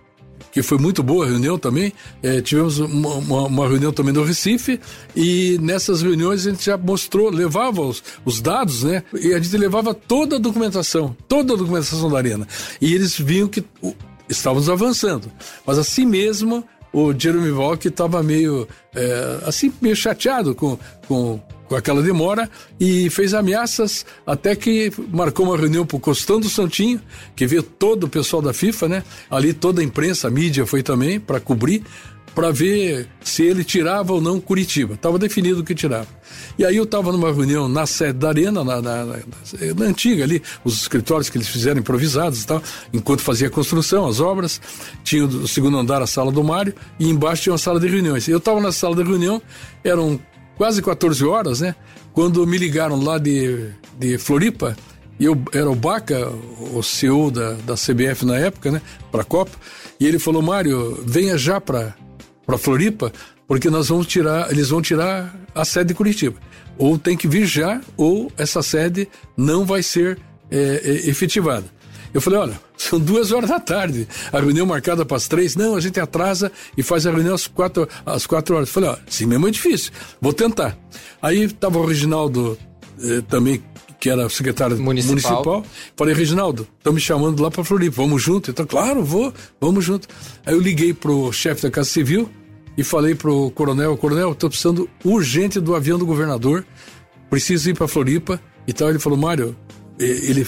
Speaker 4: que foi muito boa a reunião também. É, tivemos uma, uma, uma reunião também no Recife, e nessas reuniões a gente já mostrou, levava os, os dados, né? E a gente levava toda a documentação, toda a documentação da Arena. E eles viam que uh, estávamos avançando. Mas assim mesmo, o Jerome Valk estava meio, é, assim, meio chateado com, com, com aquela demora e fez ameaças, até que marcou uma reunião para o Costão do Santinho, que veio todo o pessoal da FIFA, né? Ali toda a imprensa, a mídia foi também para cobrir, para ver se ele tirava ou não Curitiba. Estava definido que tirava. E aí eu estava numa reunião na sede da Arena, na, na, na, na antiga ali, os escritórios que eles fizeram improvisados e tal, enquanto fazia a construção, as obras, tinha o segundo andar a sala do Mário, e embaixo tinha uma sala de reuniões. Eu estava na sala de reunião, eram quase quatorze horas, né? Quando me ligaram lá de, de Floripa, e eu era o Baca, o C E O da, da C B F na época, né? Para a Copa, e ele falou: Mário, venha já para para Floripa, porque nós vamos tirar, eles vão tirar a sede de Curitiba. Ou tem que vir já, ou essa sede não vai ser é, é, efetivada. Eu falei: olha, são duas horas da tarde, a reunião marcada para as três, não, a gente atrasa e faz a reunião às quatro, às quatro horas. Eu falei: ó, assim mesmo é difícil, vou tentar. Aí estava o Reginaldo eh, também, que era secretário municipal. municipal. Falei: Reginaldo, estão me chamando lá para Floripa, vamos junto? Então, claro, vou, vamos junto. Aí eu liguei pro chefe da Casa Civil e falei pro coronel: coronel, estou precisando urgente do avião do governador, preciso ir para Floripa e tal. Ele falou: Mário, ele,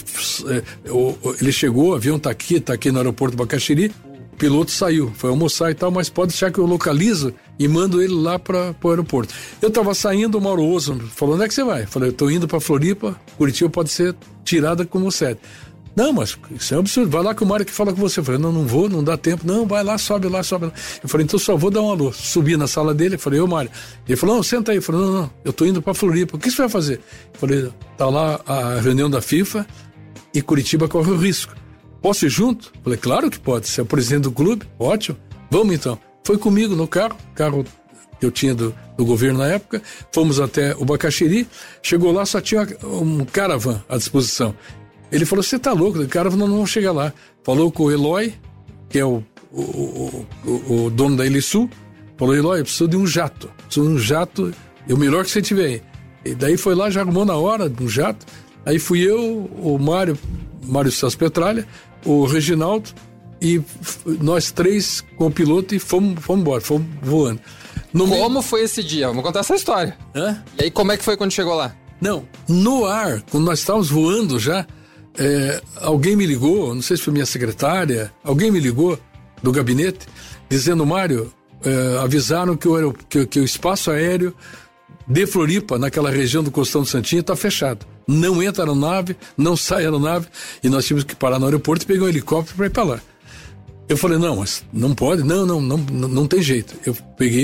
Speaker 4: ele chegou, o avião está aqui, está aqui no aeroporto do Bacaxiri, o piloto saiu, foi almoçar e tal, mas pode deixar que eu localizo e mando ele lá para o aeroporto. Eu estava saindo, o Mauro Oso falou: onde é que você vai? Eu falei: eu estou indo para Floripa, Curitiba pode ser tirada como sede. Não, mas isso é um absurdo, vai lá que o Mário que fala com você. Eu falei: não, não vou, não dá tempo. Não, vai lá, sobe lá, sobe lá. Eu falei: então só vou dar um alô. Subi na sala dele, eu falei: ô Mário. Ele falou: não, senta aí. Eu falei: não, não, eu tô indo pra Floripa, o que você vai fazer? Eu falei: tá lá a reunião da FIFA e Curitiba corre o risco. Posso ir junto? Eu falei: claro que pode, você é o presidente do clube, ótimo, vamos então. Foi comigo no carro, carro que eu tinha do, do governo na época, fomos até o Bacaxiri, chegou lá, só tinha um caravan à disposição. Ele falou: você tá louco, o cara não, não chega lá. Falou com o Eloy, que é o, o, o, o dono da Elisul. Falou: Eloy, eu preciso de um jato. Preciso de um jato, é o melhor que você tiver aí. E daí foi lá, já arrumou na hora um jato. Aí fui eu, o Mário, Mário Celso Petralha, o Reginaldo, e nós três com o piloto, e fomos, fomos embora, fomos voando.
Speaker 2: No como meio... foi esse dia? Vamos contar essa história.
Speaker 4: Hã?
Speaker 2: E aí, como é que foi quando chegou lá?
Speaker 4: Não, no ar, quando nós estávamos voando já, É, alguém me ligou, não sei se foi minha secretária, alguém me ligou do gabinete, dizendo: Mário, é, avisaram que o, que, que o espaço aéreo de Floripa, naquela região do Costão do Santinho, está fechado. Não entra aeronave, não sai aeronave, e nós tínhamos que parar no aeroporto e pegar um helicóptero para ir para lá. Eu falei: não, mas não pode, não, não, não, não tem jeito. Eu peguei,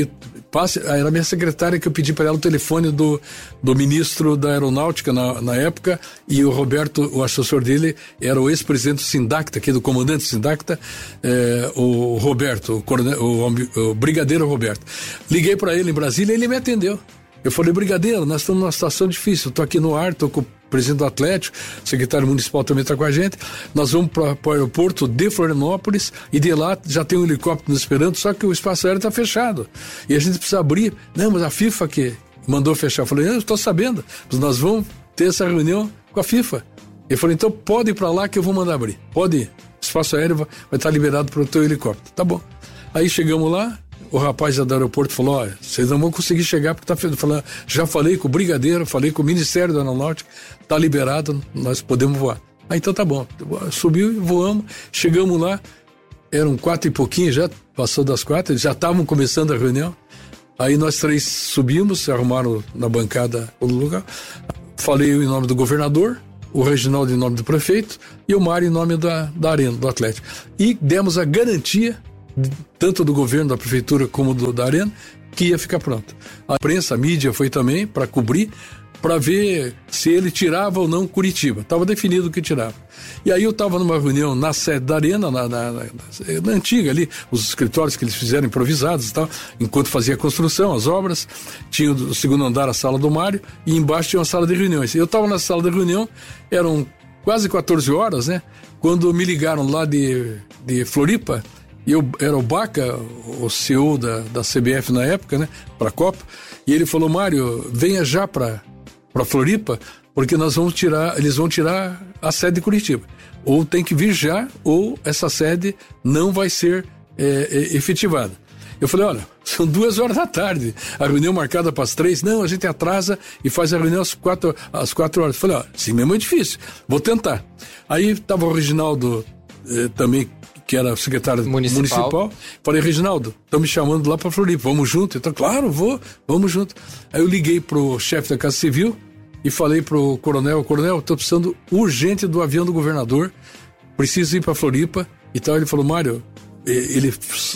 Speaker 4: passe, era a minha secretária que eu pedi para ela o telefone do, do ministro da Aeronáutica na, na época, e o Roberto, o assessor dele, era o ex-presidente do Sindacta, aqui do comandante do Sindacta, é, o Roberto, o, coronel, o, o brigadeiro Roberto. Liguei para ele em Brasília e ele me atendeu. Eu falei, brigadeiro, nós estamos numa situação difícil, estou aqui no ar, estou com o presidente do Atlético, o secretário municipal também está com a gente, nós vamos para o aeroporto de Florianópolis e de lá já tem um helicóptero nos esperando, só que o espaço aéreo está fechado e a gente precisa abrir. Não, mas a FIFA que mandou fechar. Eu falei, eu estou sabendo, mas nós vamos ter essa reunião com a FIFA. Ele falou, então pode ir para lá que eu vou mandar abrir, pode ir, o espaço aéreo vai, vai estar liberado para o teu helicóptero. Tá bom. Aí chegamos lá, o rapaz do aeroporto falou, olha, vocês não vão conseguir chegar porque tá falando, já falei com o brigadeiro, falei com o Ministério da Aeronáutica, tá liberado, nós podemos voar. Ah, então tá bom. Subiu e voamos, chegamos lá, eram quatro e pouquinho já, passou das quatro, já estavam começando a reunião. Aí nós três subimos, se arrumaram na bancada o lugar. Falei em nome do governador, o Reginaldo em nome do prefeito e o Mário em nome da, da Arena, do Atlético. E demos a garantia, tanto do governo, da prefeitura, como do, da Arena, que ia ficar pronto. A imprensa, a mídia foi também para cobrir, para ver se ele tirava ou não Curitiba. Estava definido que tirava. E aí eu estava numa reunião na sede da Arena, na, na, na, na antiga ali, os escritórios que eles fizeram improvisados e tal, enquanto fazia a construção, as obras, tinha o segundo andar, a sala do Mário, e embaixo tinha uma sala de reuniões. Eu estava na sala de reunião, eram quase quatorze horas, né? Quando me ligaram lá de, de Floripa, eu era o Baca, o C E O da, da C B F na época, né, para a Copa, e ele falou, Mário, venha já para para Floripa, porque nós vamos tirar, eles vão tirar a sede de Curitiba. Ou tem que vir já, ou essa sede não vai ser é, é, efetivada. Eu falei, olha, são duas horas da tarde, a reunião marcada para as três, não, a gente atrasa e faz a reunião às quatro, às quatro horas. Eu falei, ó, sim mesmo é difícil, vou tentar. Aí estava o Reginaldo eh, também, que era secretário municipal. municipal. Falei, Reginaldo, estão me chamando lá para Floripa, vamos junto? Então, claro, vou, vamos junto. Aí eu liguei pro chefe da Casa Civil e falei pro coronel, coronel, estou precisando urgente do avião do governador, preciso ir para Floripa e tal. Ele falou, Mário, ele,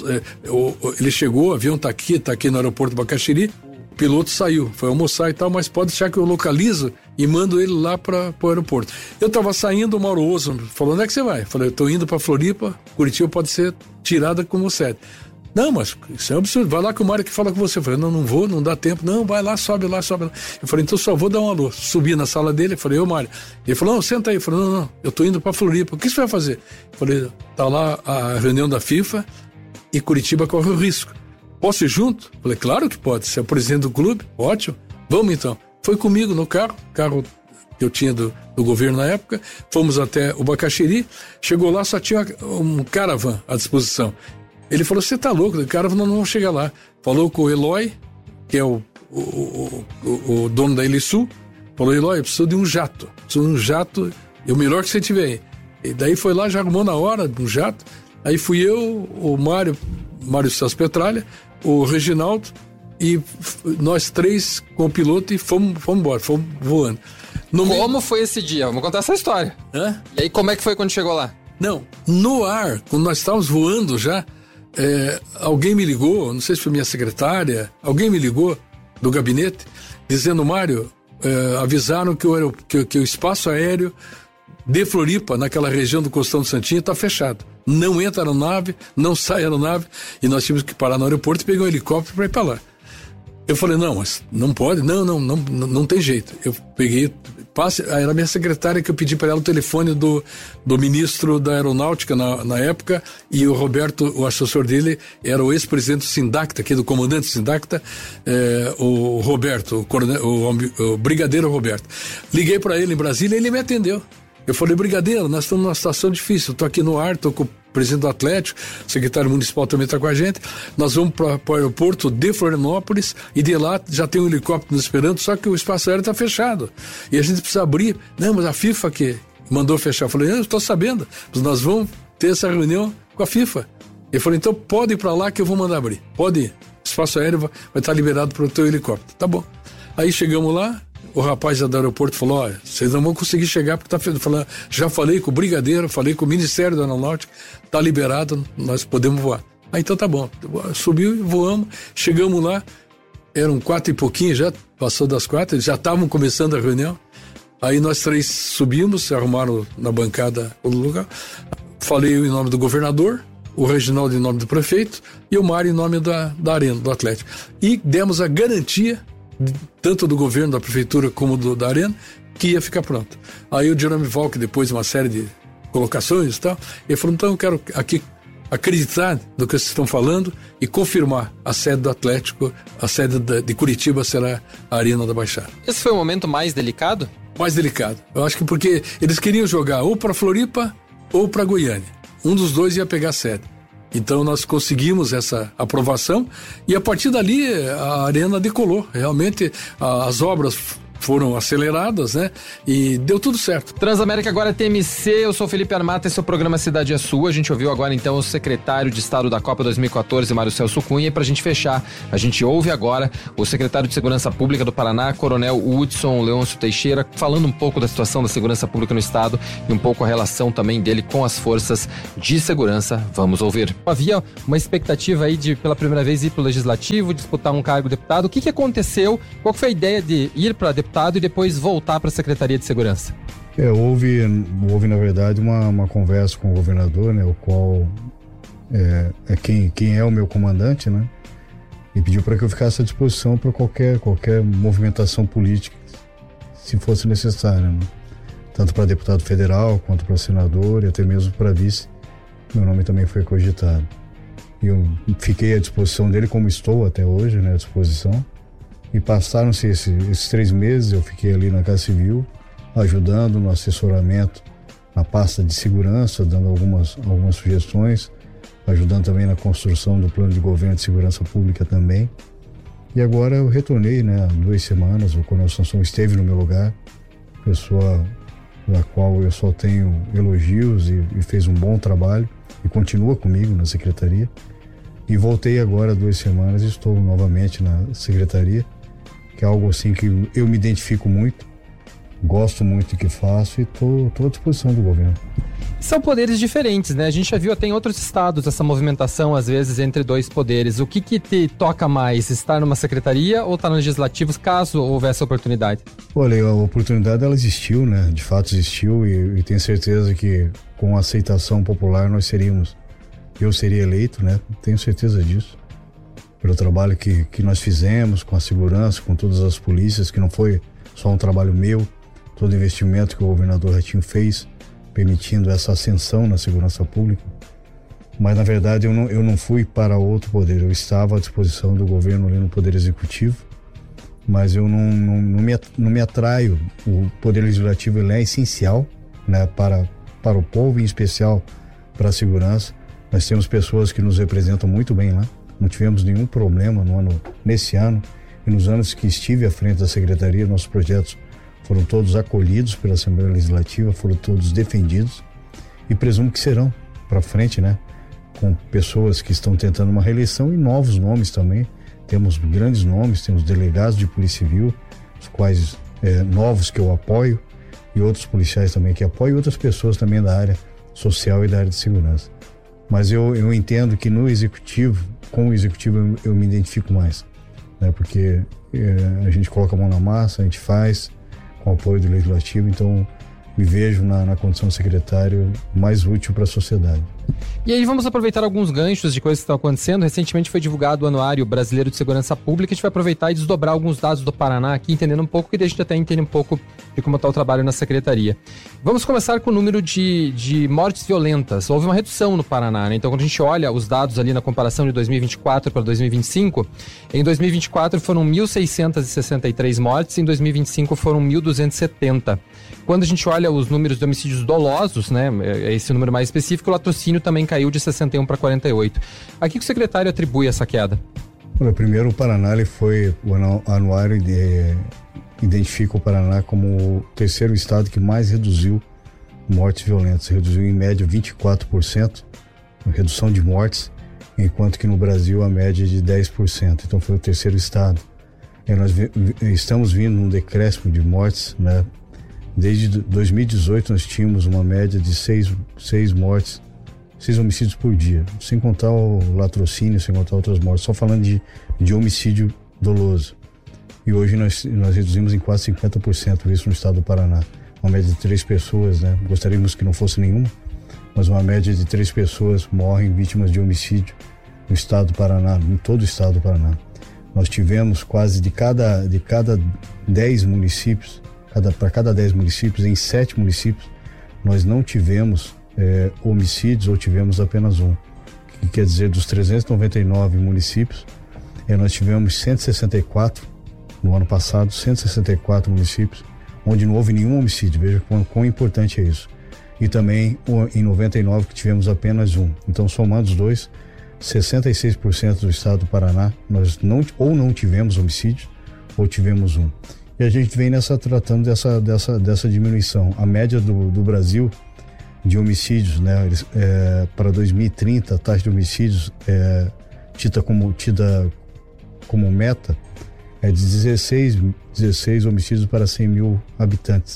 Speaker 4: ele chegou, o avião está aqui, está aqui no aeroporto do Bacaxiri, o piloto saiu, foi almoçar e tal, mas pode deixar que eu localizo e mando ele lá para o aeroporto. Eu estava saindo, o Mauro Oso falou, onde é que você vai? Eu falei, eu estou indo para Floripa, Curitiba pode ser tirada como sede. Não, mas isso é um absurdo, vai lá que o Mário que fala com você. Eu falei, não, não vou, não dá tempo. Não, vai lá, sobe lá, sobe lá. Eu falei, então só vou dar um alô. Subi na sala dele, eu falei, ô Mário. Ele falou, não, senta aí. Eu falei, não, não, eu estou indo para Floripa, o que você vai fazer? Eu falei, tá lá a reunião da FIFA e Curitiba corre o risco. Posso ir junto? Eu falei, claro que pode, você é o presidente do clube, ótimo, vamos então. Foi comigo no carro, carro que eu tinha do, do governo na época, fomos até o Bacaxiri, chegou lá, só tinha um caravan à disposição. Ele falou, você tá louco, o caravan não vamos chegar lá. Falou com o Eloy, que é o, o, o, o, o dono da Elisul, falou, Eloy, eu preciso de um jato, preciso de um jato, é o melhor que você tiver aí. E daí foi lá, já arrumou na hora um jato, aí fui eu, o Mário, Mário Celso Petralha, o Reginaldo e nós três com o piloto e fomos, fomos embora, fomos voando.
Speaker 2: No como meio... foi esse dia? Vamos contar essa história. Hã? E aí como é que foi quando chegou lá?
Speaker 4: Não, no ar, quando nós estávamos voando já, é, alguém me ligou, não sei se foi minha secretária, alguém me ligou do gabinete, dizendo, Mário, é, avisaram que o, que, que o espaço aéreo de Floripa, naquela região do Costão do Santinho, está fechado. Não entra a aeronave, não sai a aeronave, e nós tínhamos que parar no aeroporto e pegar um helicóptero para ir para lá. Eu falei, não, mas não pode, não, não, não, não tem jeito. Eu peguei, passe, era a minha secretária que eu pedi para ela o telefone do, do ministro da Aeronáutica na, na época, e o Roberto, o assessor dele, era o ex-presidente do Sindacta, aqui do comandante do Sindacta, é, o Roberto, o, coronel, o, o brigadeiro Roberto. Liguei para ele em Brasília e ele me atendeu. Eu falei, brigadeiro, nós estamos numa situação difícil, estou aqui no ar, estou com o presidente do Atlético, o secretário municipal também está com a gente, nós vamos para o aeroporto de Florianópolis e de lá já tem um helicóptero nos esperando, só que o espaço aéreo está fechado e a gente precisa abrir. Não, mas a FIFA que mandou fechar. Eu falei, eu estou sabendo, mas nós vamos ter essa reunião com a FIFA. Ele falou, então pode ir para lá que eu vou mandar abrir, pode ir, o espaço aéreo vai, vai estar liberado para o teu helicóptero. Tá bom. Aí chegamos lá, o rapaz do aeroporto falou, olha, vocês não vão conseguir chegar porque tá falando, já falei com o brigadeiro, falei com o Ministério da Aeronáutica, tá liberado, nós podemos voar. Ah, então tá bom. Subiu e voamos, chegamos lá, eram quatro e pouquinho já, passou das quatro, eles já estavam começando a reunião. Aí nós três subimos, se arrumaram na bancada o lugar. Falei em nome do governador, o Reginaldo em nome do prefeito e o Mário em nome da, da Arena, do Atlético. E demos a garantia, de, tanto do governo, da prefeitura, como do, da Arena, que ia ficar pronto. Aí o Jerome Valk, depois de uma série de colocações e tal, ele falou, então eu quero aqui acreditar no que vocês estão falando e confirmar a sede do Atlético, a sede de Curitiba será a Arena da Baixada.
Speaker 2: Esse foi o momento mais delicado?
Speaker 4: Mais delicado. Eu acho que porque eles queriam jogar ou para Floripa ou para Goiânia. Um dos dois ia pegar a sede. Então nós conseguimos essa aprovação e a partir dali a Arena decolou. Realmente as obras foram aceleradas, né? E deu tudo certo.
Speaker 2: Transamérica agora é T M C, eu sou Felipe Armata, esse é o programa Cidade é Sua. A gente ouviu agora então o secretário de Estado da Copa dois mil e quatorze, Mário Celso Cunha, e pra gente fechar, a gente ouve agora o secretário de Segurança Pública do Paraná, Coronel Hudson Leôncio Teixeira, falando um pouco da situação da segurança pública no estado e um pouco a relação também dele com as forças de segurança. Vamos ouvir. Havia uma expectativa aí de, pela primeira vez, ir pro Legislativo, disputar um cargo de deputado. O que que aconteceu? Qual foi a ideia de ir para deputado e depois voltar para a Secretaria de Segurança?
Speaker 5: É, houve, houve na verdade uma, uma conversa com o governador, né, o qual é, é quem, quem é o meu comandante, né, e pediu para que eu ficasse à disposição para qualquer, qualquer movimentação política, se fosse necessária, né, tanto para deputado federal quanto para senador e até mesmo para vice. Meu nome também foi cogitado. E eu fiquei à disposição dele, como estou até hoje, né, à disposição. E passaram-se esse, esses três meses, eu fiquei ali na Casa Civil, ajudando no assessoramento, na pasta de segurança, dando algumas, algumas sugestões, ajudando também na construção do plano de governo de segurança pública também. E agora eu retornei, né, há duas semanas, o Coronel Sansão esteve no meu lugar, pessoa da qual eu só tenho elogios e, e fez um bom trabalho e continua comigo na secretaria. E voltei agora há duas semanas e estou novamente na secretaria, que é algo assim que eu me identifico muito, gosto muito do que faço e estou à disposição do governo.
Speaker 2: São poderes diferentes, né? A gente já viu até em outros estados essa movimentação, às vezes, entre dois poderes. O que que te toca mais, estar numa secretaria ou estar no legislativo, caso houvesse oportunidade?
Speaker 5: Olha, a oportunidade ela existiu, né? De fato existiu e, e tenho certeza que com a aceitação popular nós seríamos, eu seria eleito, né? Tenho certeza disso. Pelo trabalho que, que nós fizemos com a segurança, com todas as polícias, que não foi só um trabalho meu, todo o investimento que o governador Ratinho fez, permitindo essa ascensão na segurança pública. Mas, na verdade, eu não, eu não fui para outro poder, eu estava à disposição do governo ali no Poder Executivo, mas eu não, não, não, me, não me atraio. O Poder Legislativo ele é essencial, né, para, para o povo, em especial para a segurança. Nós temos pessoas que nos representam muito bem lá. Não tivemos nenhum problema no ano, nesse ano e nos anos que estive à frente da secretaria, nossos projetos foram todos acolhidos pela Assembleia Legislativa, foram todos defendidos e presumo que serão para frente, né? Com pessoas que estão tentando uma reeleição e novos nomes também. Temos grandes nomes, temos delegados de Polícia Civil, os quais é, novos que eu apoio e outros policiais também que apoio e outras pessoas também da área social e da área de segurança. Mas eu, eu entendo que no executivo, com o executivo eu, eu me identifico mais, né? Porque é, a gente coloca a mão na massa, a gente faz com o apoio do legislativo, então me vejo na, na condição de secretário mais útil para a sociedade.
Speaker 2: E aí vamos aproveitar alguns ganchos de coisas que estão acontecendo. Recentemente foi divulgado o Anuário Brasileiro de Segurança Pública. A gente vai aproveitar e desdobrar alguns dados do Paraná aqui, entendendo um pouco, e a gente até entende um pouco de como está o trabalho na secretaria. Vamos começar com o número de, de mortes violentas. Houve uma redução no Paraná, né? Então quando a gente olha os dados ali na comparação de dois mil e vinte e quatro para dois mil e vinte e cinco, em dois mil e vinte e quatro foram mil seiscentas e sessenta e três mortes, em dois mil e vinte e cinco foram mil duzentos e setenta. Quando a gente olha os números de homicídios dolosos, né, esse número mais específico, o latrocínio também caiu de sessenta e um para quarenta e oito. A que o secretário atribui essa queda?
Speaker 5: Olha, primeiro o Paraná ele foi, o anuário de, identifica o Paraná como o terceiro estado que mais reduziu mortes violentas, reduziu em média vinte e quatro por cento, redução de mortes, enquanto que no Brasil a média é de dez por cento, então foi o terceiro estado. E nós vi, estamos vindo num decréscimo de mortes, né? Desde dois mil e dezoito nós tínhamos uma média de seis, seis mortes, seis homicídios por dia, sem contar o latrocínio, sem contar outras mortes, só falando de, de homicídio doloso. E hoje nós, nós reduzimos em quase cinquenta por cento isso no estado do Paraná. Uma média de três pessoas, né? Gostaríamos que não fosse nenhuma, mas uma média de três pessoas morrem vítimas de homicídio no estado do Paraná, em todo o estado do Paraná. Nós tivemos quase de cada, de cada dez municípios, cada, para cada dez municípios, em sete municípios, nós não tivemos é, homicídios ou tivemos apenas um. Que quer dizer, dos trezentos e noventa e nove municípios, é, nós tivemos cento e sessenta e quatro no ano passado, cento e sessenta e quatro municípios, onde não houve nenhum homicídio. Veja quão, quão importante é isso. E também em noventa e nove que tivemos apenas um. Então, somando os dois, sessenta e seis por cento do estado do Paraná, nós não, ou não tivemos homicídios, ou tivemos um. E a gente vem nessa, tratando dessa, dessa, dessa diminuição. A média do, do Brasil de homicídios, né, é, para dois mil e trinta, a taxa de homicídios é, tida, como, tida como meta é de dezesseis, dezesseis homicídios para cem mil habitantes.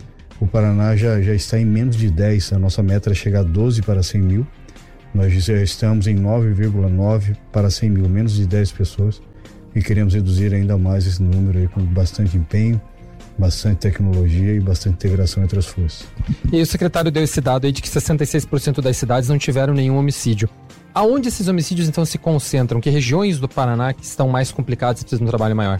Speaker 5: O Paraná já, já está em menos de dez, a nossa meta é chegar a doze para cem mil. Nós já estamos em nove vírgula nove para cem mil, menos de dez pessoas, e queremos reduzir ainda mais esse número aí com bastante empenho, bastante tecnologia e bastante integração entre as forças.
Speaker 2: E aí o secretário deu esse dado aí de que sessenta e seis por cento das cidades não tiveram nenhum homicídio. Aonde esses homicídios então se concentram? Que regiões do Paraná que estão mais complicadas e precisam de um trabalho maior?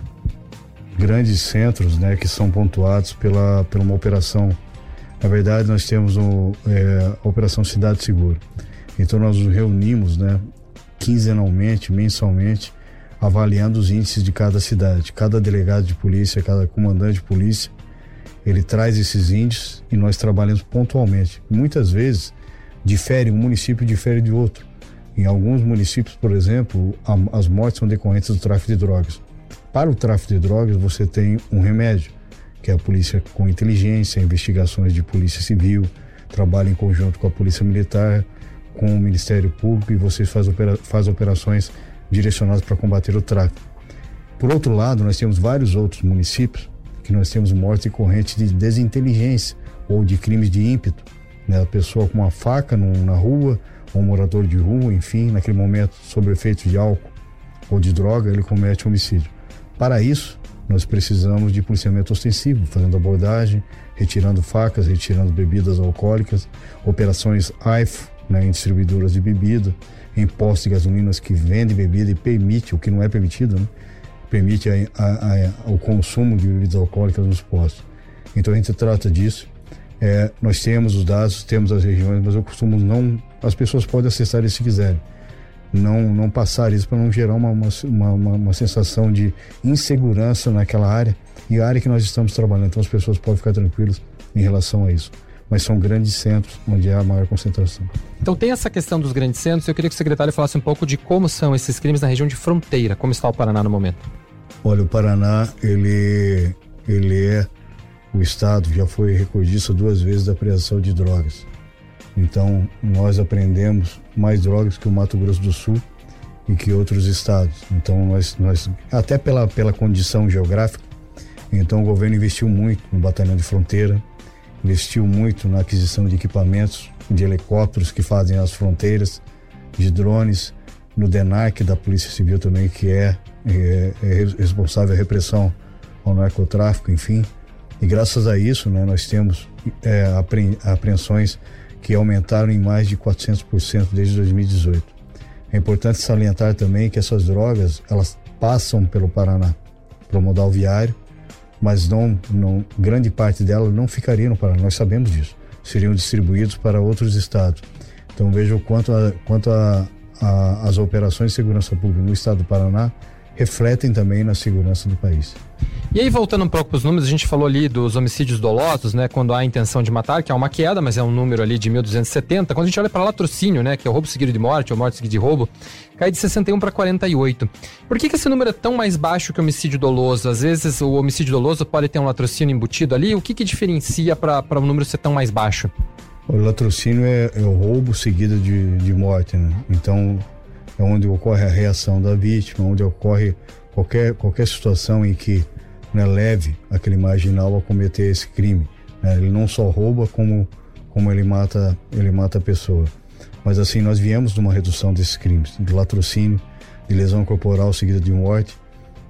Speaker 5: Grandes centros, né, que são pontuados pela, pela uma operação. Na verdade, nós temos o, é, a Operação Cidade Segura. Então nós nos reunimos, né, quinzenalmente, mensalmente, avaliando os índices de cada cidade. Cada delegado de polícia, cada comandante de polícia, ele traz esses índices e nós trabalhamos pontualmente. Muitas vezes difere, um município difere de outro. Em alguns municípios, por exemplo, a, as mortes são decorrentes do tráfico de drogas. Para o tráfico de drogas, você tem um remédio, que é a polícia com inteligência, investigações de polícia civil, trabalha em conjunto com a polícia militar, com o Ministério Público, e você faz, opera, faz operações direcionadas para combater o tráfico. Por outro lado, nós temos vários outros municípios que nós temos mortes decorrentes de desinteligência ou de crimes de ímpeto, né? A pessoa com uma faca no, na rua, ou um morador de rua, enfim, naquele momento, sob efeito de álcool ou de droga, ele comete homicídio. Para isso, nós precisamos de policiamento ostensivo, fazendo abordagem, retirando facas, retirando bebidas alcoólicas, operações A I F, né, em distribuidoras de bebida, em postos de gasolinas que vendem bebida e permite, o que não é permitido, né, permite a, a, a, o consumo de bebidas alcoólicas nos postos. Então a gente trata disso. É, nós temos os dados, temos as regiões, mas eu costumo não... As pessoas podem acessar isso se quiserem. Não, não passar isso para não gerar uma, uma, uma, uma sensação de insegurança naquela área e a área que nós estamos trabalhando. Então as pessoas podem ficar tranquilas em relação a isso. Mas são grandes centros onde há a maior concentração.
Speaker 2: Então tem essa questão dos grandes centros. Eu queria que o secretário falasse um pouco de como são esses crimes na região de fronteira. Como está o Paraná no momento?
Speaker 5: Olha, o Paraná, ele, ele é o estado, já foi recordista duas vezes da apreensão de drogas. Então, nós apreendemos mais drogas que o Mato Grosso do Sul e que outros estados. Então, nós, nós até pela, pela condição geográfica, então o governo investiu muito no batalhão de fronteira, investiu muito na aquisição de equipamentos, de helicópteros que fazem as fronteiras, de drones, no DENARC da Polícia Civil também, que é, é, é responsável a repressão ao narcotráfico, enfim. E graças a isso, né, nós temos é, apre, apreensões que aumentaram em mais de quatrocentos por cento desde dois mil e dezoito. É importante salientar também que essas drogas, elas passam pelo Paraná, pelo modal viário, mas não, não, grande parte delas não ficaria no Paraná, nós sabemos disso. Seriam distribuídos para outros estados. Então veja o quanto, a, quanto a, a, as operações de segurança pública no estado do Paraná refletem também na segurança do país.
Speaker 2: E aí, voltando um pouco para os números, a gente falou ali dos homicídios dolosos, né, quando há intenção de matar, que é uma queda, mas é um número ali de mil duzentos e setenta. Quando a gente olha para latrocínio, né, que é o roubo seguido de morte, ou morte seguida de roubo, cai de sessenta e um para quarenta e oito. Por que que esse número é tão mais baixo que o homicídio doloso? Às vezes o homicídio doloso pode ter um latrocínio embutido ali. O que que diferencia para o número ser tão mais baixo?
Speaker 5: O latrocínio é, é o roubo seguido de, de morte, né? Então é onde ocorre a reação da vítima, onde ocorre qualquer, qualquer situação em que, né, leve aquele marginal a cometer esse crime, né? Ele não só rouba como, como ele, mata, ele mata a pessoa. Mas assim, nós viemos de uma redução desses crimes, de latrocínio, de lesão corporal seguida de morte.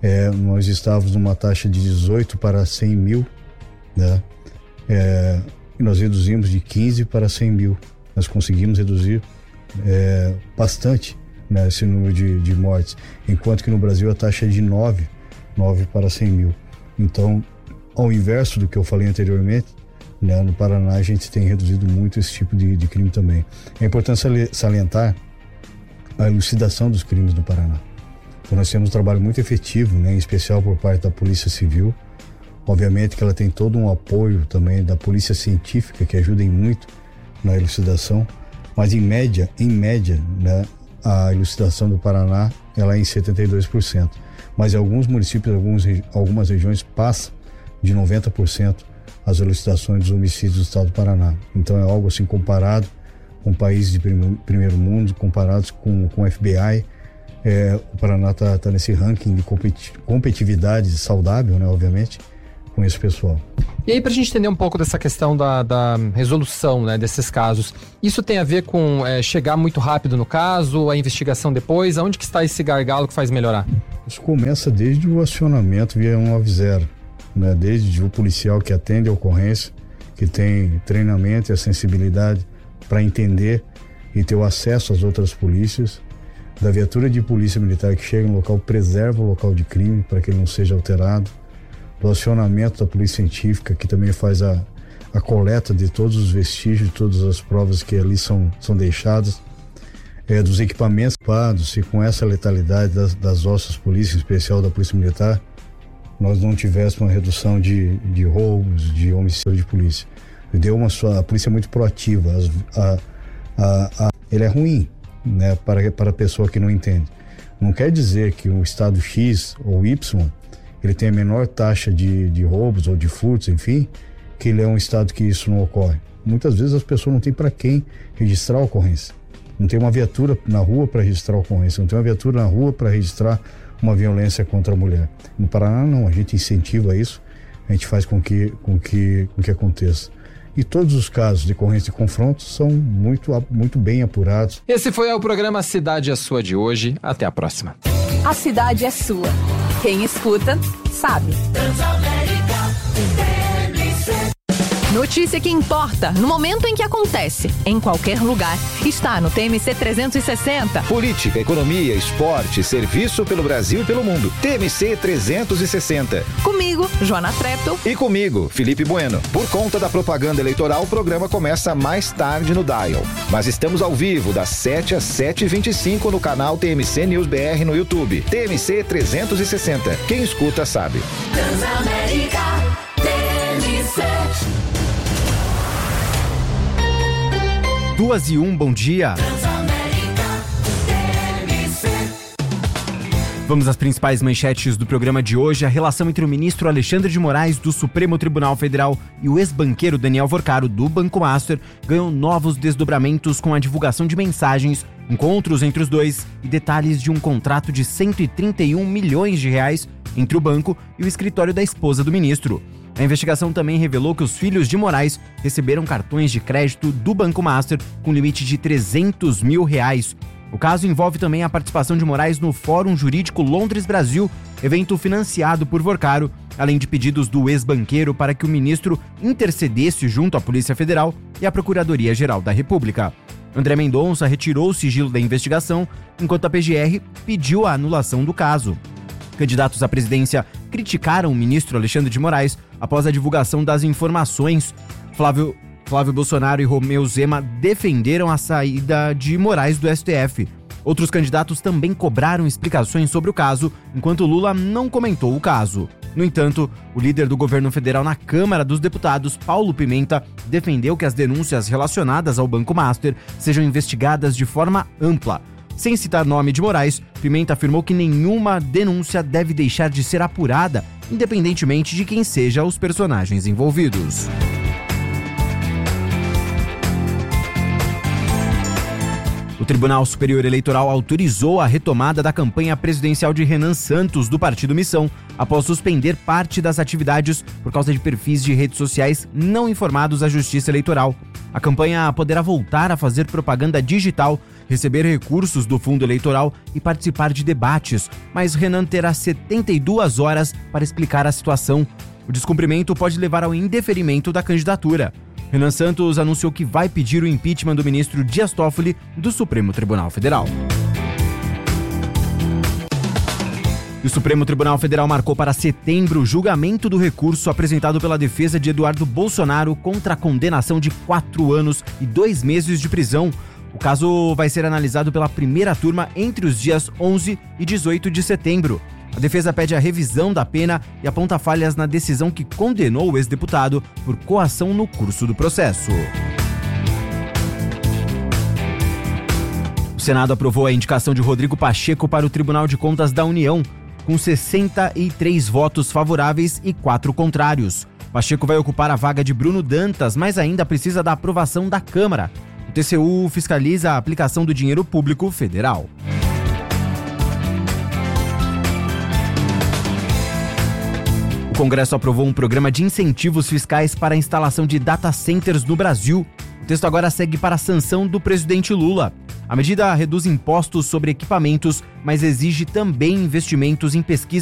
Speaker 5: é, nós estávamos numa taxa de dezoito para cem mil, né? É, e nós reduzimos de quinze para cem mil. Nós conseguimos reduzir é, bastante, né, esse número de, de mortes, enquanto que no Brasil a taxa é de nove, nove para cem mil. Então, ao inverso do que eu falei anteriormente, né, no Paraná a gente tem reduzido muito esse tipo de, de crime também. É importante salientar a elucidação dos crimes no Paraná. Então, nós temos um trabalho muito efetivo, né, em especial por parte da Polícia Civil. Obviamente que ela tem todo um apoio também da Polícia Científica, que ajuda muito na elucidação, mas em média, em média, né, a elucidação do Paraná ela é em setenta e dois por cento. Mas em alguns municípios, alguns, algumas regiões passam de noventa por cento as elucidações dos homicídios do estado do Paraná. Então é algo assim comparado com países de primeiro mundo, comparados com, com o F B I. É, o Paraná está tá nesse ranking de competi- competitividade saudável, né, obviamente, com esse pessoal.
Speaker 2: E aí, para a gente entender um pouco dessa questão da, da resolução, né, desses casos, isso tem a ver com é, chegar muito rápido no caso, a investigação depois? Aonde que está esse gargalo que faz melhorar?
Speaker 5: Isso começa desde o acionamento via um nove zero, né, desde o policial que atende a ocorrência, que tem treinamento e a sensibilidade para entender e ter o acesso às outras polícias, da viatura de polícia militar que chega no local, preserva o local de crime para que ele não seja alterado, do acionamento da polícia científica, que também faz a, a coleta de todos os vestígios, de todas as provas que ali são, são deixadas, é, dos equipamentos equipados, e com essa letalidade das, das nossas polícias, em especial da Polícia Militar, nós não tivéssemos uma redução de, de roubos, de homicídio de polícia. Deu uma, a polícia é muito proativa, as, a, a, a, ele é ruim, né, para, para a pessoa que não entende. Não quer dizer que o estado X ou Y ele tem a menor taxa de, de roubos ou de furtos, enfim, que ele é um estado que isso não ocorre. Muitas vezes as pessoas não têm para quem registrar a ocorrência. Não tem uma viatura na rua para registrar a ocorrência, não tem uma viatura na rua para registrar uma violência contra a mulher. No Paraná não, a gente incentiva isso, a gente faz com que, com que, com que aconteça. E todos os casos de ocorrência de confronto são muito, muito bem apurados.
Speaker 2: Esse foi o programa Cidade é Sua de hoje. Até a próxima.
Speaker 6: A cidade é sua. Quem escuta, sabe. Notícia que importa, no momento em que acontece, em qualquer lugar, está no T M C trezentos e sessenta.
Speaker 7: Política, economia, esporte, serviço pelo Brasil e pelo mundo. T M C trezentos e sessenta.
Speaker 6: Comigo, Joana Treptow.
Speaker 7: E comigo, Felipe Bueno. Por conta da propaganda eleitoral, o programa começa mais tarde no Dial. Mas estamos ao vivo, das sete às sete e vinte e cinco no canal T M C News B R no YouTube. T M C trezentos e sessenta. Quem escuta sabe.
Speaker 8: Transamérica, T M C.
Speaker 9: Duas e um, bom dia. Vamos às principais manchetes do programa de hoje. A relação entre o ministro Alexandre de Moraes, do Supremo Tribunal Federal, e o ex-banqueiro Daniel Vorcaro, do Banco Master, ganham novos desdobramentos com a divulgação de mensagens, encontros entre os dois e detalhes de um contrato de cento e trinta e um milhões de reais entre o banco e o escritório da esposa do ministro. A investigação também revelou que os filhos de Moraes receberam cartões de crédito do Banco Master com limite de trezentos mil reais. O caso envolve também a participação de Moraes no Fórum Jurídico Londres Brasil, evento financiado por Vorcaro, além de pedidos do ex-banqueiro para que o ministro intercedesse junto à Polícia Federal e à Procuradoria-Geral da República. André Mendonça retirou o sigilo da investigação, enquanto a P G R pediu a anulação do caso. Candidatos à presidência criticaram o ministro Alexandre de Moraes após a divulgação das informações. Flávio, Flávio Bolsonaro e Romeu Zema defenderam a saída de Moraes do S T F. Outros candidatos também cobraram explicações sobre o caso, enquanto Lula não comentou o caso. No entanto, o líder do governo federal na Câmara dos Deputados, Paulo Pimenta, defendeu que as denúncias relacionadas ao Banco Master sejam investigadas de forma ampla. Sem citar nome de Moraes, Pimenta afirmou que nenhuma denúncia deve deixar de ser apurada, independentemente de quem sejam os personagens envolvidos. O Tribunal Superior Eleitoral autorizou a retomada da campanha presidencial de Renan Santos, do Partido Missão, após suspender parte das atividades por causa de perfis de redes sociais não informados à Justiça Eleitoral. A campanha poderá voltar a fazer propaganda digital receber recursos do fundo eleitoral e participar de debates, mas Renan terá setenta e duas horas para explicar a situação. O descumprimento pode levar ao indeferimento da candidatura. Renan Santos anunciou que vai pedir o impeachment do ministro Dias Toffoli do Supremo Tribunal Federal. O Supremo Tribunal Federal marcou para setembro o julgamento do recurso apresentado pela defesa de Eduardo Bolsonaro contra a condenação de quatro anos e dois meses de prisão. O caso vai ser analisado pela primeira turma entre os dias onze e dezoito de setembro. A defesa pede a revisão da pena e aponta falhas na decisão que condenou o ex-deputado por coação no curso do processo. O Senado aprovou a indicação de Rodrigo Pacheco para o Tribunal de Contas da União, com sessenta e três votos favoráveis e quatro contrários. Pacheco vai ocupar a vaga de Bruno Dantas, mas ainda precisa da aprovação da Câmara. O T C U fiscaliza a aplicação do dinheiro público federal. O Congresso aprovou um programa de incentivos fiscais para a instalação de data centers no Brasil. O texto agora segue para a sanção do presidente Lula. A medida reduz impostos sobre equipamentos, mas exige também investimentos em pesquisa